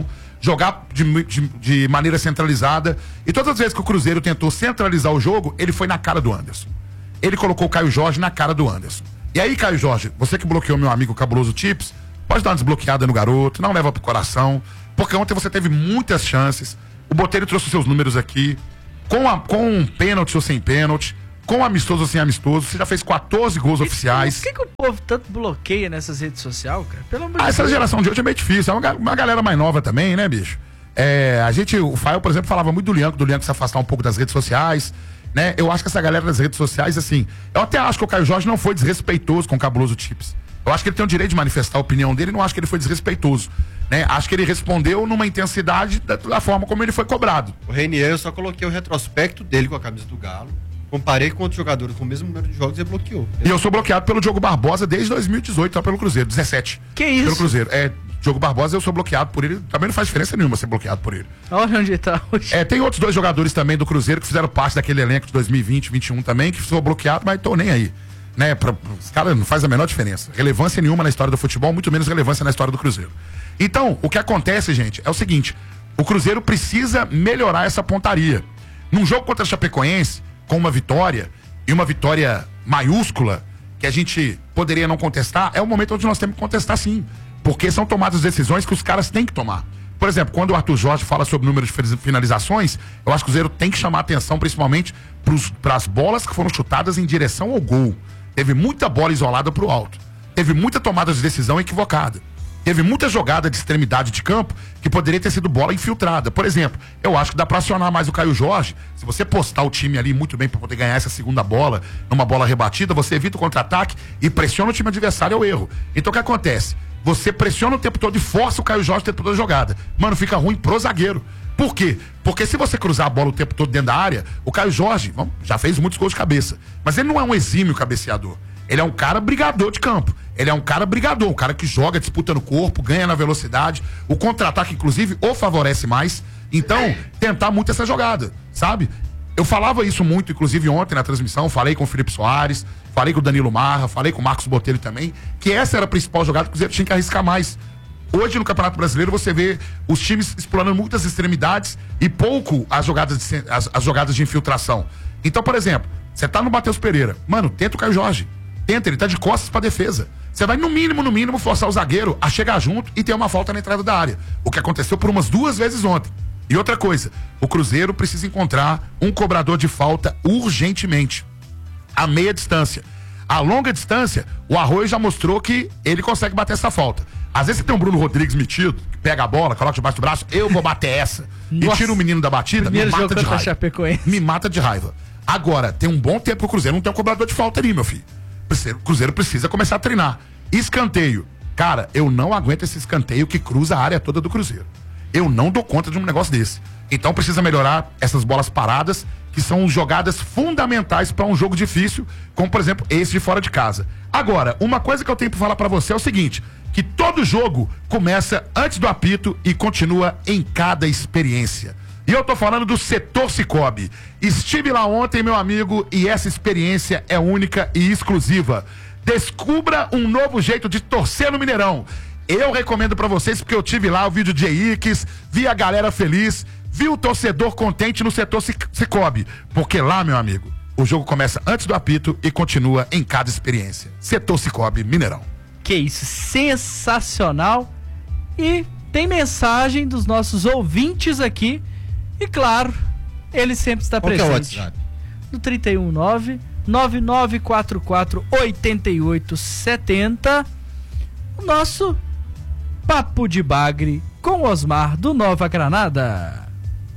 jogar de maneira centralizada. E todas as vezes que o Cruzeiro tentou centralizar o jogo, ele foi na cara do Anderson. Ele colocou o Caio Jorge na cara do Anderson. E aí, Caio Jorge, você que bloqueou meu amigo Cabuloso Tips, pode dar uma desbloqueada no garoto, não leva pro coração, porque ontem você teve muitas chances. O Botelho trouxe os seus números aqui, com um pênalti ou sem pênalti, com amistoso ou sem amistoso, você já fez 14 gols oficiais. Por que o povo tanto bloqueia nessas redes sociais, cara? Pelo amor de Essa Deus. geração de hoje é meio difícil, é uma galera mais nova também, né, bicho? O Fael, por exemplo, falava muito do Lianco se afastar um pouco das redes sociais, né? Eu acho que essa galera das redes sociais, assim, eu até acho que o Caio Jorge não foi desrespeitoso com o Cabuloso Tips. Eu acho que ele tem o direito de manifestar a opinião dele, não acho que ele foi desrespeitoso, né? Acho que ele respondeu numa intensidade da forma como ele foi cobrado. O Reinier, eu só coloquei o retrospecto dele com a camisa do Galo, comparei com outros jogadores com o mesmo número de jogos e bloqueou. E eu sou bloqueado pelo Diogo Barbosa desde 2018, tá, pelo Cruzeiro, 17. Que isso? Pelo Cruzeiro. Diogo Barbosa, eu sou bloqueado por ele, também não faz diferença nenhuma ser bloqueado por ele. Olha onde tá hoje. Tem outros 2 jogadores também do Cruzeiro que fizeram parte daquele elenco de 2020, 2021 também, que sou bloqueado, mas tô nem aí. Né? Os caras não faz a menor diferença. Relevância nenhuma na história do futebol, muito menos relevância na história do Cruzeiro. Então, o que acontece, gente, é o seguinte: o Cruzeiro precisa melhorar essa pontaria. Num jogo contra a Chapecoense, com uma vitória, e uma vitória maiúscula, que a gente poderia não contestar, é o momento onde nós temos que contestar sim. Porque são tomadas decisões que os caras têm que tomar. Por exemplo, quando o Arthur Jorge fala sobre o número de finalizações, eu acho que o Cruzeiro tem que chamar atenção principalmente para as bolas que foram chutadas em direção ao gol. Teve muita bola isolada pro alto. Teve muita tomada de decisão equivocada. Teve muita jogada de extremidade de campo que poderia ter sido bola infiltrada. Por exemplo, eu acho que dá pra acionar mais o Caio Jorge. Se você postar o time ali muito bem pra poder ganhar essa segunda bola, numa bola rebatida, você evita o contra-ataque e pressiona o time adversário ao erro. Então o que acontece? Você pressiona o tempo todo e força o Caio Jorge o tempo todo a jogada. Mano, fica ruim pro zagueiro. Por quê? Porque se você cruzar a bola o tempo todo dentro da área, o Caio Jorge já fez muitos gols de cabeça. Mas ele não é um exímio cabeceador. Ele é um cara brigador de campo. Ele é um cara brigador, um cara que joga, disputa no corpo, ganha na velocidade. O contra-ataque, inclusive, o favorece mais. Então, tentar muito essa jogada, sabe? Eu falava isso muito, inclusive, ontem na transmissão. Falei com o Felipe Soares, falei com o Danilo Marra, falei com o Marcos Botelho também, que essa era a principal jogada que o Cruzeiro tinha que arriscar mais. Hoje, no Campeonato Brasileiro, você vê os times explorando muitas extremidades e pouco as jogadas de infiltração. Então, por exemplo, você tá no Matheus Pereira. Mano, tenta o Caio Jorge. Tenta, ele tá de costas pra defesa. Você vai, no mínimo, forçar o zagueiro a chegar junto e ter uma falta na entrada da área. O que aconteceu por umas 2 vezes ontem. E outra coisa, o Cruzeiro precisa encontrar um cobrador de falta urgentemente. A meia distância. A longa distância, o Arroio já mostrou que ele consegue bater essa falta. Às vezes você tem um Bruno Rodrigues metido, que pega a bola, coloca debaixo do braço, eu vou bater essa. E tira o menino da batida, me mata de raiva. Me mata de raiva. Agora, tem um bom tempo que o Cruzeiro não tem um cobrador de falta ali, meu filho. O Cruzeiro precisa começar a treinar. Escanteio. Cara, eu não aguento esse escanteio que cruza a área toda do Cruzeiro. Eu não dou conta de um negócio desse. Então precisa melhorar essas bolas paradas, que são jogadas fundamentais para um jogo difícil, como por exemplo esse de fora de casa. Agora, uma coisa que eu tenho para falar para você é o seguinte, que todo jogo começa antes do apito e continua em cada experiência. E eu tô falando do Setor Cicobi. Estive lá ontem, meu amigo, e essa experiência é única e exclusiva. Descubra um novo jeito de torcer no Mineirão. Eu recomendo pra vocês, porque eu tive lá o vídeo de Ix, vi a galera feliz, vi o torcedor contente no Setor Cicobi. Porque lá, meu amigo, o jogo começa antes do apito e continua em cada experiência. Setor Cicobi, Mineirão. Que isso, sensacional. E tem mensagem dos nossos ouvintes aqui. E claro, ele sempre está presente. Qual que é o WhatsApp? No 319-9944-8870. O nosso Papo de Bagre com Osmar do Nova Granada.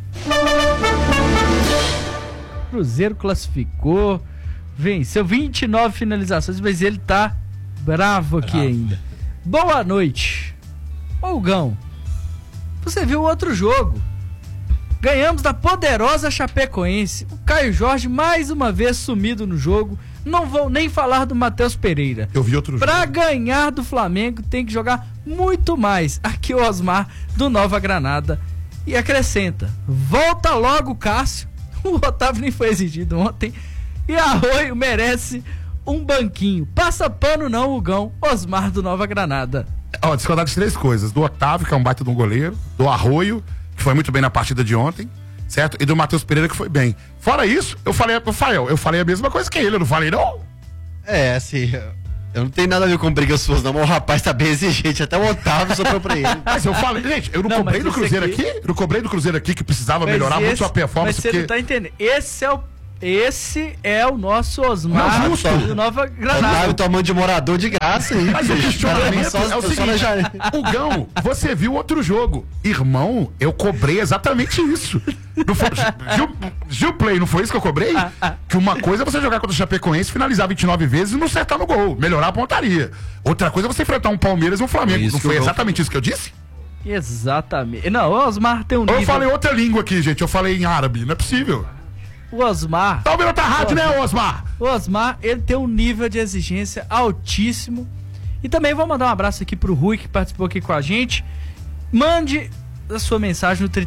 Cruzeiro classificou, venceu 29 finalizações, mas ele tá bravo aqui ainda. Boa noite. Olgão, você viu o outro jogo? Ganhamos da poderosa Chapecoense. O Caio Jorge mais uma vez sumido no jogo. Não vou nem falar do Matheus Pereira. Eu vi outro jogo. Pra ganhar do Flamengo tem que jogar muito mais. Aqui o Osmar do Nova Granada. E acrescenta, volta logo Cássio. O Otávio nem foi exigido ontem. E Arroio merece um banquinho. Passa pano não, Hugão. Osmar do Nova Granada. Discordar de 3 coisas. Do Otávio, que é um baita de um goleiro. Do Arroio, que foi muito bem na partida de ontem. Certo? E do Matheus Pereira, que foi bem. Fora isso, eu falei pro Fael, eu falei a mesma coisa que ele, eu não falei não? Assim, eu não tenho nada a ver com brigas suas, não, mas o rapaz tá bem exigente, até o Otávio sobrou pra ele. Mas eu falei, gente, eu não cobrei do Cruzeiro aqui, eu não cobrei do Cruzeiro aqui que precisava melhorar muito sua performance. Mas você não tá entendendo, esse é o nosso Osmar do Nova Granada. Otávio tomando de morador de graça aí. Mas o questionamento é o seguinte, o Gão, você viu outro jogo. Irmão, eu cobrei exatamente isso. Não foi, Gil Play, não foi isso que eu cobrei? Que uma coisa é você jogar contra o Chapecoense, finalizar 29 vezes e não acertar no gol, melhorar a pontaria. Outra coisa é você enfrentar um Palmeiras e um Flamengo. Não foi exatamente isso que eu disse? Exatamente. Não, o Osmar tem um nível... Eu falei outra língua aqui, gente, eu falei em árabe, não é possível. O Osmar... Tá ouvindo outra rádio, né, Osmar? O Osmar, ele tem um nível de exigência altíssimo. E também vou mandar um abraço aqui pro Rui, que participou aqui com a gente. Mande a sua mensagem no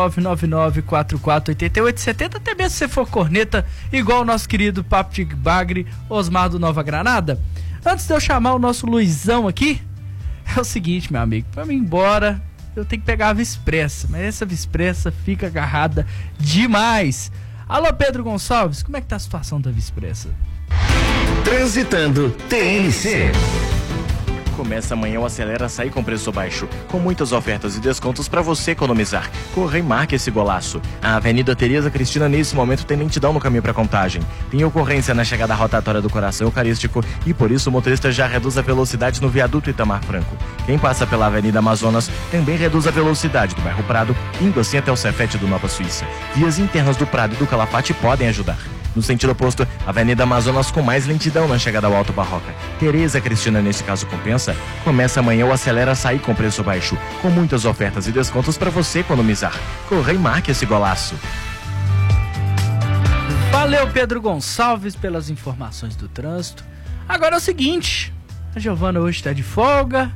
31999448870, até mesmo se você for corneta, igual o nosso querido Papo de Bagre, Osmar do Nova Granada. Antes de eu chamar o nosso Luizão aqui, é o seguinte, meu amigo, pra mim ir embora, eu tenho que pegar a Vispressa, mas essa Vispressa fica agarrada demais. Alô, Pedro Gonçalves, como é que tá a situação da Vispressa? Transitando TNC. Começa amanhã o Acelera Açaí com preço baixo, com muitas ofertas e descontos para você economizar. Corra e marque esse golaço. A Avenida Tereza Cristina nesse momento tem lentidão no caminho para Contagem. Tem ocorrência na chegada rotatória do Coração Eucarístico e por isso o motorista já reduz a velocidade no viaduto Itamar Franco. Quem passa pela Avenida Amazonas também reduz a velocidade do bairro Prado, indo assim até o Cefete do Nova Suíça. Vias internas do Prado e do Calafate podem ajudar. No sentido oposto, Avenida Amazonas com mais lentidão na chegada ao Alto Barroca. Tereza Cristina, nesse caso, compensa. Começa amanhã o Acelera Açaí com preço baixo, com muitas ofertas e descontos para você economizar. Corra e marque esse golaço. Valeu, Pedro Gonçalves, pelas informações do trânsito. Agora é o seguinte, a Giovana hoje tá de folga,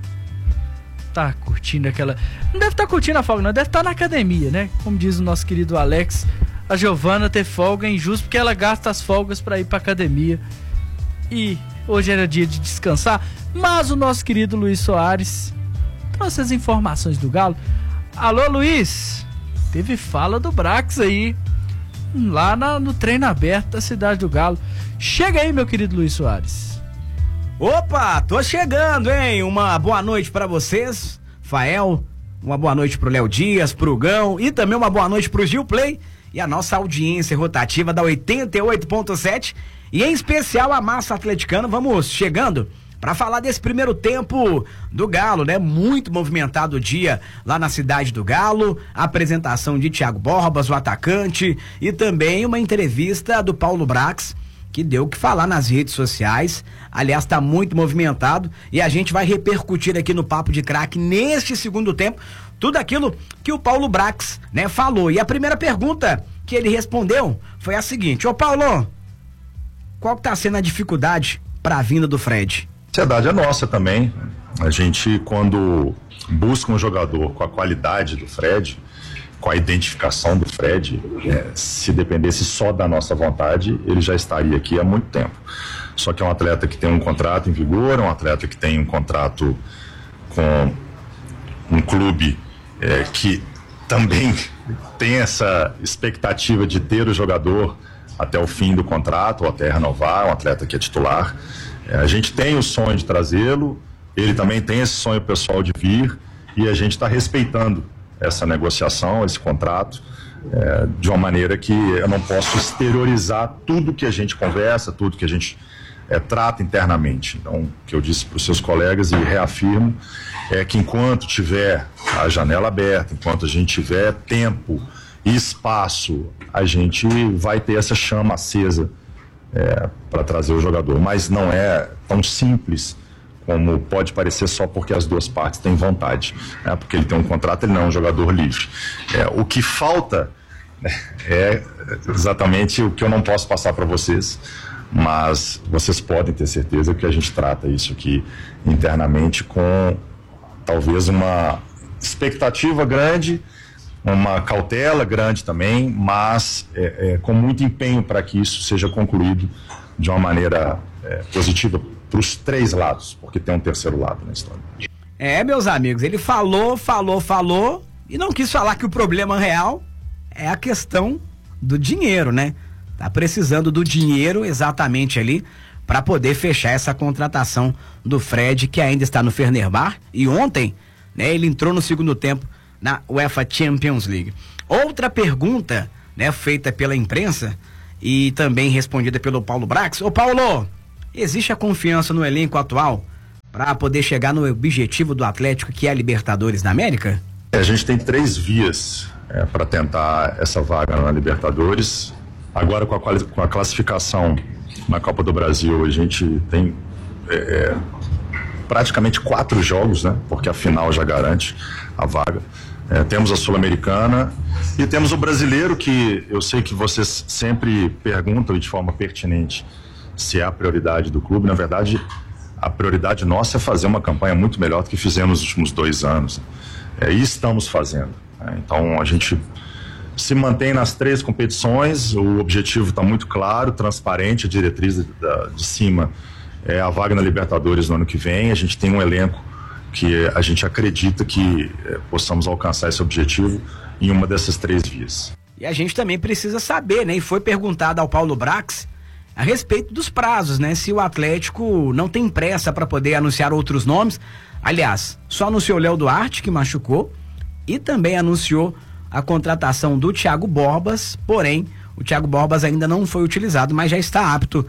tá curtindo aquela... Não deve estar curtindo a folga, não, deve estar na academia, né? Como diz o nosso querido Alex, a Giovana ter folga é injusto porque ela gasta as folgas para ir pra academia. E hoje era dia de descansar, mas o nosso querido Luiz Soares trouxe as informações do Galo. Alô, Luiz, teve fala do Brax aí, lá no treino aberto da cidade do Galo. Chega aí, meu querido Luiz Soares. Opa, tô chegando, hein? Uma boa noite pra vocês, Fael, uma boa noite pro Léo Dias, pro Gão e também uma boa noite pro Gil Play e a nossa audiência rotativa da 88.7 e em especial a massa atleticana. Vamos chegando para falar desse primeiro tempo do Galo, né? Muito movimentado o dia lá na cidade do Galo, a apresentação de Thiago Borbas, o atacante, e também uma entrevista do Paulo Brax, que deu o que falar nas redes sociais. Aliás, tá muito movimentado e a gente vai repercutir aqui no Papo de Craque neste segundo tempo tudo aquilo que o Paulo Brax, né, falou. E a primeira pergunta que ele respondeu foi a seguinte: ô Paulo, qual que tá sendo a dificuldade para a vinda do Fred? A ansiedade é nossa também. A gente, quando busca um jogador com a qualidade do Fred, com a identificação do Fred, se dependesse só da nossa vontade, ele já estaria aqui há muito tempo. Só que é um atleta que tem um contrato em vigor, é um atleta que tem um contrato com um clube que também tem essa expectativa de ter o jogador até o fim do contrato, ou até renovar, um atleta que é titular. A gente tem o sonho de trazê-lo, ele também tem esse sonho pessoal de vir, e a gente está respeitando essa negociação, esse contrato, de uma maneira que eu não posso exteriorizar tudo que a gente conversa, tudo que a gente trata internamente. Então, o que eu disse para os seus colegas e reafirmo é que enquanto tiver a janela aberta, enquanto a gente tiver tempo e espaço, a gente vai ter essa chama acesa para trazer o jogador. Mas não é tão simples como pode parecer só porque as duas partes têm vontade, né? Porque ele tem um contrato, ele não é um jogador livre. O que falta é exatamente o que eu não posso passar para vocês, mas vocês podem ter certeza que a gente trata isso aqui internamente com talvez uma expectativa grande, uma cautela grande também, mas com muito empenho para que isso seja concluído de uma maneira positiva para os três lados, porque tem um terceiro lado na história. Meus amigos, ele falou e não quis falar que o problema real é a questão do dinheiro, né? Tá precisando do dinheiro exatamente ali para poder fechar essa contratação do Fred, que ainda está no Fenerbahçe, e ontem, né, ele entrou no segundo tempo na UEFA Champions League. Outra pergunta, né, feita pela imprensa e também respondida pelo Paulo Brax. Ô Paulo, existe a confiança no elenco atual para poder chegar no objetivo do Atlético, que é a Libertadores da América? A gente tem 3 vias para tentar essa vaga na Libertadores. Agora com a classificação na Copa do Brasil, a gente tem praticamente 4 jogos, né? Porque a final já garante a vaga. Temos a Sul-Americana e temos o Brasileiro, que eu sei que vocês sempre perguntam e de forma pertinente se é a prioridade do clube. Na verdade, a prioridade nossa é fazer uma campanha muito melhor do que fizemos nos últimos 2 anos. E estamos fazendo. Então a gente se mantém nas 3 competições, o objetivo está muito claro, transparente, a diretriz de cima é a vaga na Libertadores no ano que vem. A gente tem um elenco que a gente acredita que possamos alcançar esse objetivo em uma dessas 3 vias. E a gente também precisa saber, né? E foi perguntado ao Paulo Brax a respeito dos prazos, né? Se o Atlético não tem pressa para poder anunciar outros nomes. Aliás, só anunciou o Léo Duarte, que machucou, e também anunciou a contratação do Thiago Borbas, porém, o Thiago Borbas ainda não foi utilizado, mas já está apto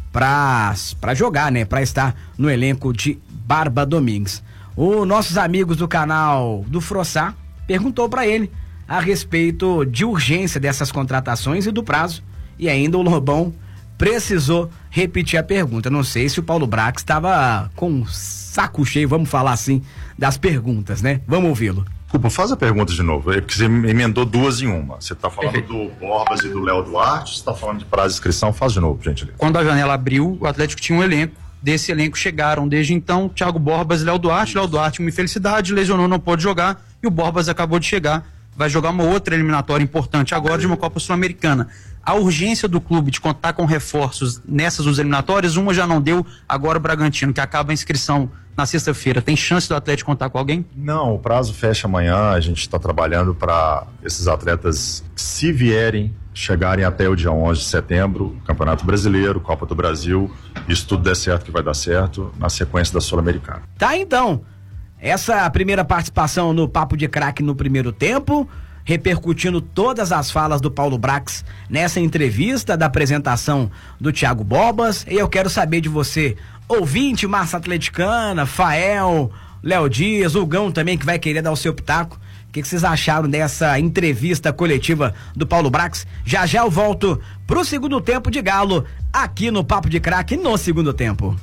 para jogar, né? Para estar no elenco de Barba Domingues. Os nossos amigos do canal do Frossá perguntou para ele a respeito de urgência dessas contratações e do prazo, e ainda o Lobão precisou repetir a pergunta. Não sei se o Paulo Brax estava com saco cheio, vamos falar assim, das perguntas, né? Vamos ouvi-lo. Desculpa, faz a pergunta de novo, porque você emendou 2 em uma. Você está falando do Borbas e do Léo Duarte, você está falando de prazo de inscrição, faz de novo, gente. Quando a janela abriu, o Atlético tinha um elenco. Desse elenco chegaram desde então Thiago Borbas e Léo Duarte. Léo Duarte, uma infelicidade, lesionou, não pôde jogar, e o Borbas acabou de chegar. Vai jogar uma outra eliminatória importante agora de uma Copa Sul-Americana. A urgência do clube de contar com reforços nessas 2 eliminatórias, uma já não deu, agora o Bragantino, que acaba a inscrição na sexta-feira. Tem chance do Atlético contar com alguém? Não, o prazo fecha amanhã, a gente está trabalhando para esses atletas, se vierem, chegarem até o dia 11 de setembro, Campeonato Brasileiro, Copa do Brasil, isso tudo der certo que vai dar certo, na sequência da Sul-Americana. Tá, então, essa primeira participação no Papo de Craque no primeiro tempo, repercutindo todas as falas do Paulo Brax nessa entrevista da apresentação do Thiago Borbas. E eu quero saber de você, ouvinte, massa atleticana, Fael, Léo Dias, o Gão também, que vai querer dar o seu pitaco. O que vocês acharam dessa entrevista coletiva do Paulo Brax? Já já eu volto pro segundo tempo de Galo, aqui no Papo de Craque, no segundo tempo.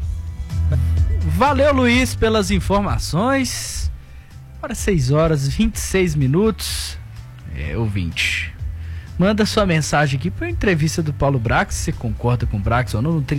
Valeu, Luiz, pelas informações. Agora 6h26. Ouvinte, manda sua mensagem aqui para a entrevista do Paulo Brax, se você concorda com o Brax ou não, no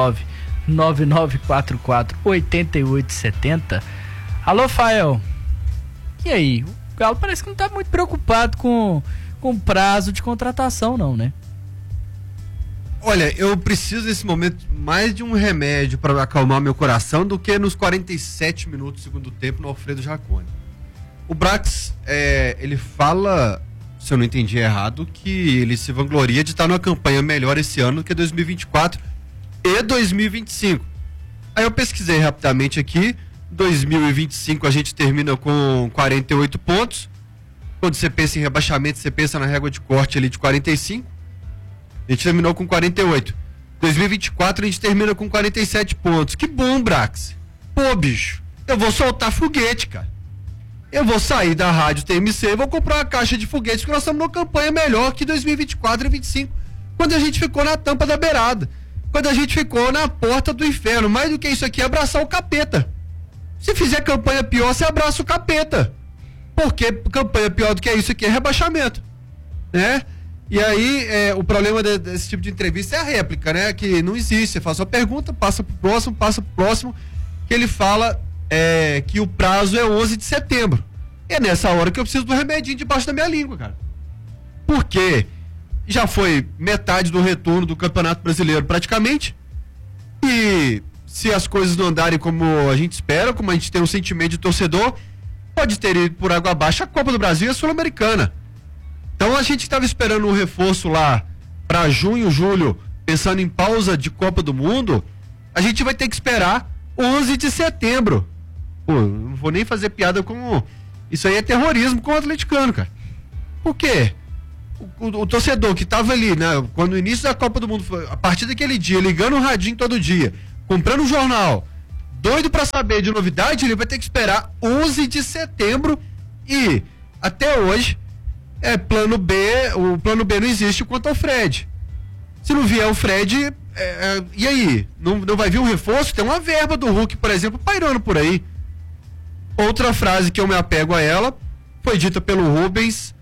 319-9944-8870. Alô, Fael. E aí? O Galo parece que não tá muito preocupado com prazo de contratação, não, né? Olha, eu preciso nesse momento mais de um remédio para acalmar meu coração do que nos 47 minutos do segundo tempo no Alfredo Jaconi. O Brax, ele fala, se eu não entendi errado, que ele se vangloria de estar numa campanha melhor esse ano do que 2024 e 2025. Aí eu pesquisei rapidamente aqui, 2025 a gente termina com 48 pontos. Quando você pensa em rebaixamento, você pensa na régua de corte ali de 45. A gente terminou com 48. 2024 a gente termina com 47 pontos. Que bom, Brax. Pô, bicho, eu vou soltar foguete, cara. Eu vou sair da rádio TMC e vou comprar uma caixa de foguetes, porque nós estamos numa campanha melhor que 2024 e 2025, quando a gente ficou na tampa da beirada, quando a gente ficou na porta do inferno. Mais do que isso aqui é abraçar o capeta. Se fizer campanha pior, você abraça o capeta, porque campanha pior do que isso aqui é rebaixamento, né? E aí, o problema desse tipo de entrevista é a réplica, né? Que não existe. Você faz uma pergunta, passa pro próximo, que ele fala que o prazo é 11 de setembro. E é nessa hora que eu preciso do remedinho debaixo da minha língua, cara. Porque já foi metade do retorno do Campeonato Brasileiro praticamente. E se as coisas não andarem como a gente espera, como a gente tem um sentimento de torcedor, pode ter ido por água abaixo a Copa do Brasil e a Sul-Americana. Então a gente estava esperando um reforço lá para junho, julho, pensando em pausa de Copa do Mundo, a gente vai ter que esperar 11 de setembro. Pô, não vou nem fazer piada com... Isso aí é terrorismo com o atleticano, cara. Por quê? O torcedor que estava ali, né, quando o início da Copa do Mundo foi, a partir daquele dia, ligando o radinho todo dia, comprando um jornal, doido para saber de novidade, ele vai ter que esperar 11 de setembro e até hoje plano B, o plano B não existe quanto ao Fred. Se não vier o Fred, e aí? Não vai vir um reforço? Tem uma verba do Hulk, por exemplo, pairando por aí. Outra frase que eu me apego a ela foi dita pelo Rubens.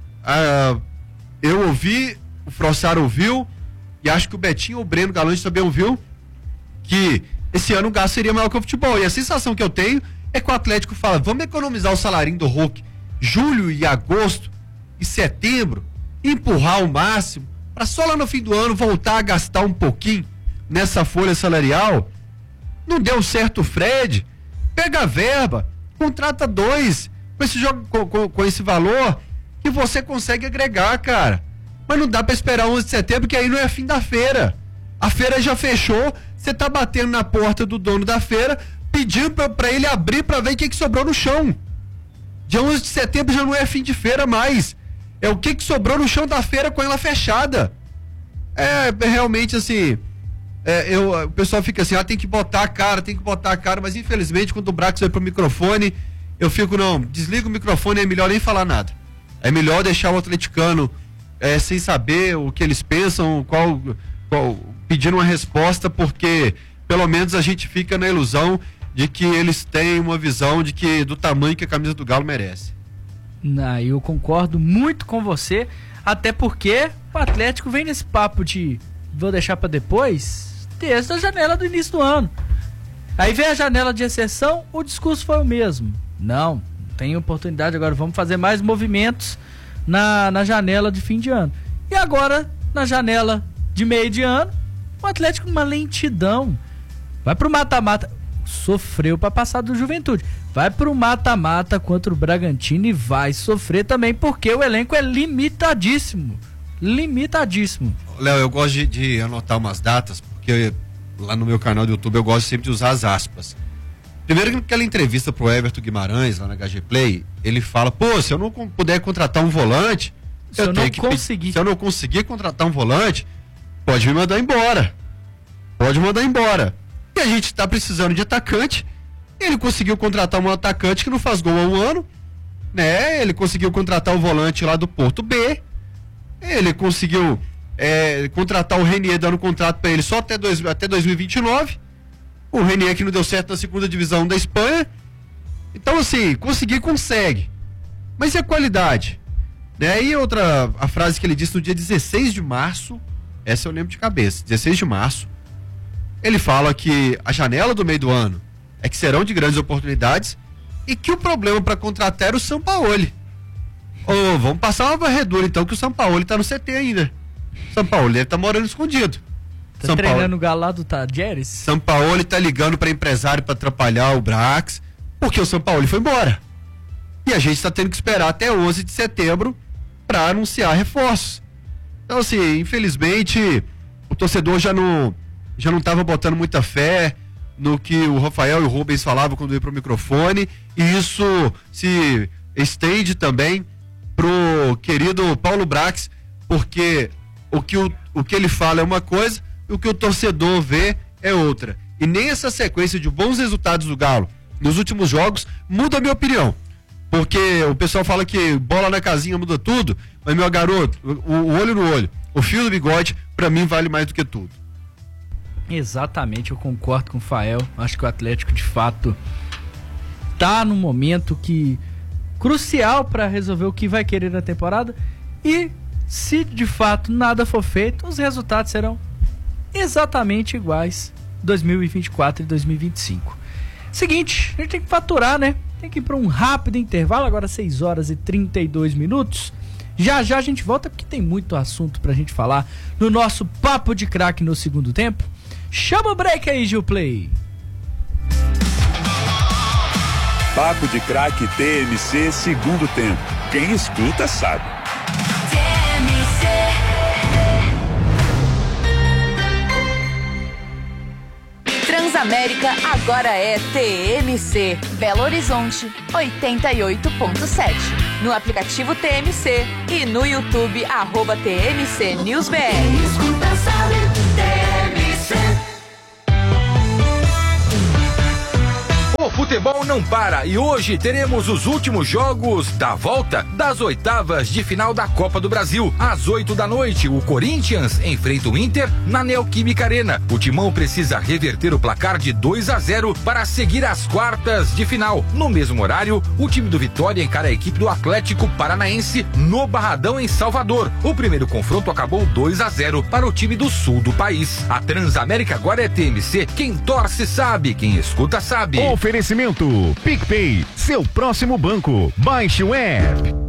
Eu ouvi, o Frossaro ouviu, e acho que o Betinho ou o Breno Galante também ouviu, que esse ano o gasto seria maior que o futebol. E a sensação que eu tenho é que o Atlético fala, vamos economizar o salarinho do Hulk, julho e agosto e setembro, empurrar o máximo, para só lá no fim do ano voltar a gastar um pouquinho nessa folha salarial. Não deu certo o Fred, pega a verba, contrata 2, com esse jogo, com esse valor, que você consegue agregar, cara. Mas não dá pra esperar 11 de setembro, que aí não é fim da feira. A feira já fechou, você tá batendo na porta do dono da feira, pedindo pra ele abrir pra ver o que sobrou no chão. Dia 11 de setembro já não é fim de feira mais. É o que sobrou no chão da feira com ela fechada. Realmente assim, o pessoal fica assim, tem que botar a cara, mas infelizmente quando o Brax vai pro microfone, eu fico, não, desliga o microfone, é melhor nem falar nada. É melhor deixar o atleticano sem saber o que eles pensam, pedindo uma resposta, porque pelo menos a gente fica na ilusão de que eles têm uma visão do tamanho que a camisa do Galo merece. Eu concordo muito com você, até porque o Atlético vem nesse papo de vou deixar para depois, desde a janela do início do ano. Aí vem a janela de exceção, o discurso foi o mesmo. Não tem oportunidade agora, vamos fazer mais movimentos na janela de fim de ano. E agora, na janela de meio de ano, o Atlético numa lentidão. Vai pro mata-mata. Sofreu para passar do Juventude. Vai pro mata-mata contra o Bragantino e vai sofrer também, porque o elenco é limitadíssimo. Limitadíssimo. Léo, eu gosto de anotar umas datas, porque lá no meu canal do YouTube eu gosto sempre de usar as aspas. Primeiro, naquela entrevista pro Everton Guimarães, lá na HG Play, ele fala, se eu não puder contratar um volante, se eu não conseguir contratar um volante, pode me mandar embora. E a gente tá precisando de atacante. Ele conseguiu contratar um atacante que não faz gol há um ano, né? Ele conseguiu contratar o volante lá do Porto B. Ele conseguiu contratar o Renier, dando contrato para ele só até 2029. O Renier que não deu certo na segunda divisão da Espanha. Então, assim, consegue. Mas e a qualidade? E a frase que ele disse no dia 16 de março, essa eu lembro de cabeça, 16 de março, ele fala que a janela do meio do ano é que serão de grandes oportunidades e que o problema para contratar era o Sampaoli. Vamos passar uma varredura então, que o Sampaoli tá no CT ainda. Sampaoli deve estar morando escondido. Tá treinando o Galo lá do Tadjeres? Sampaoli tá ligando para empresário para atrapalhar o Brax, porque o Sampaoli foi embora. E a gente tá tendo que esperar até 11 de setembro para anunciar reforços. Então, assim, infelizmente, o torcedor já não tava botando muita fé no que o Rafael e o Rubens falavam quando ia pro microfone, e isso se estende também pro querido Paulo Brax, porque o que ele fala é uma coisa e o que o torcedor vê é outra. E nem essa sequência de bons resultados do Galo nos últimos jogos muda a minha opinião. Porque o pessoal fala que bola na casinha muda tudo, mas, meu garoto, o olho no olho, o fio do bigode, pra mim vale mais do que tudo. Exatamente, eu concordo com o Fael. Acho que o Atlético, de fato, tá num momento crucial para resolver o que vai querer na temporada. E se de fato nada for feito, os resultados serão exatamente iguais 2024 e 2025. Seguinte, a gente tem que faturar, né? Tem que ir para um rápido intervalo, agora 6 horas e 32 minutos. Já a gente volta, porque tem muito assunto pra gente falar no nosso Papo de Craque no segundo tempo. Chama o break aí, Gil Play. Papo de Craque TMC segundo tempo. Quem escuta sabe. Transamérica agora é TMC. Belo Horizonte 88.7. No aplicativo TMC e no YouTube @TMC News BR. Escuta, sabe, TMC. O futebol não para e hoje teremos os últimos jogos da volta das oitavas de final da Copa do Brasil. Às 8 da noite, o Corinthians enfrenta o Inter na Neoquímica Arena. O Timão precisa reverter o placar de 2-0 para seguir as quartas de final. No mesmo horário, o time do Vitória encara a equipe do Atlético Paranaense no Barradão, em Salvador. O primeiro confronto acabou 2-0 para o time do sul do país. A Transamérica agora é TMC. Quem torce sabe, quem escuta sabe. Oferecimento PicPay, seu próximo banco. Baixe o app.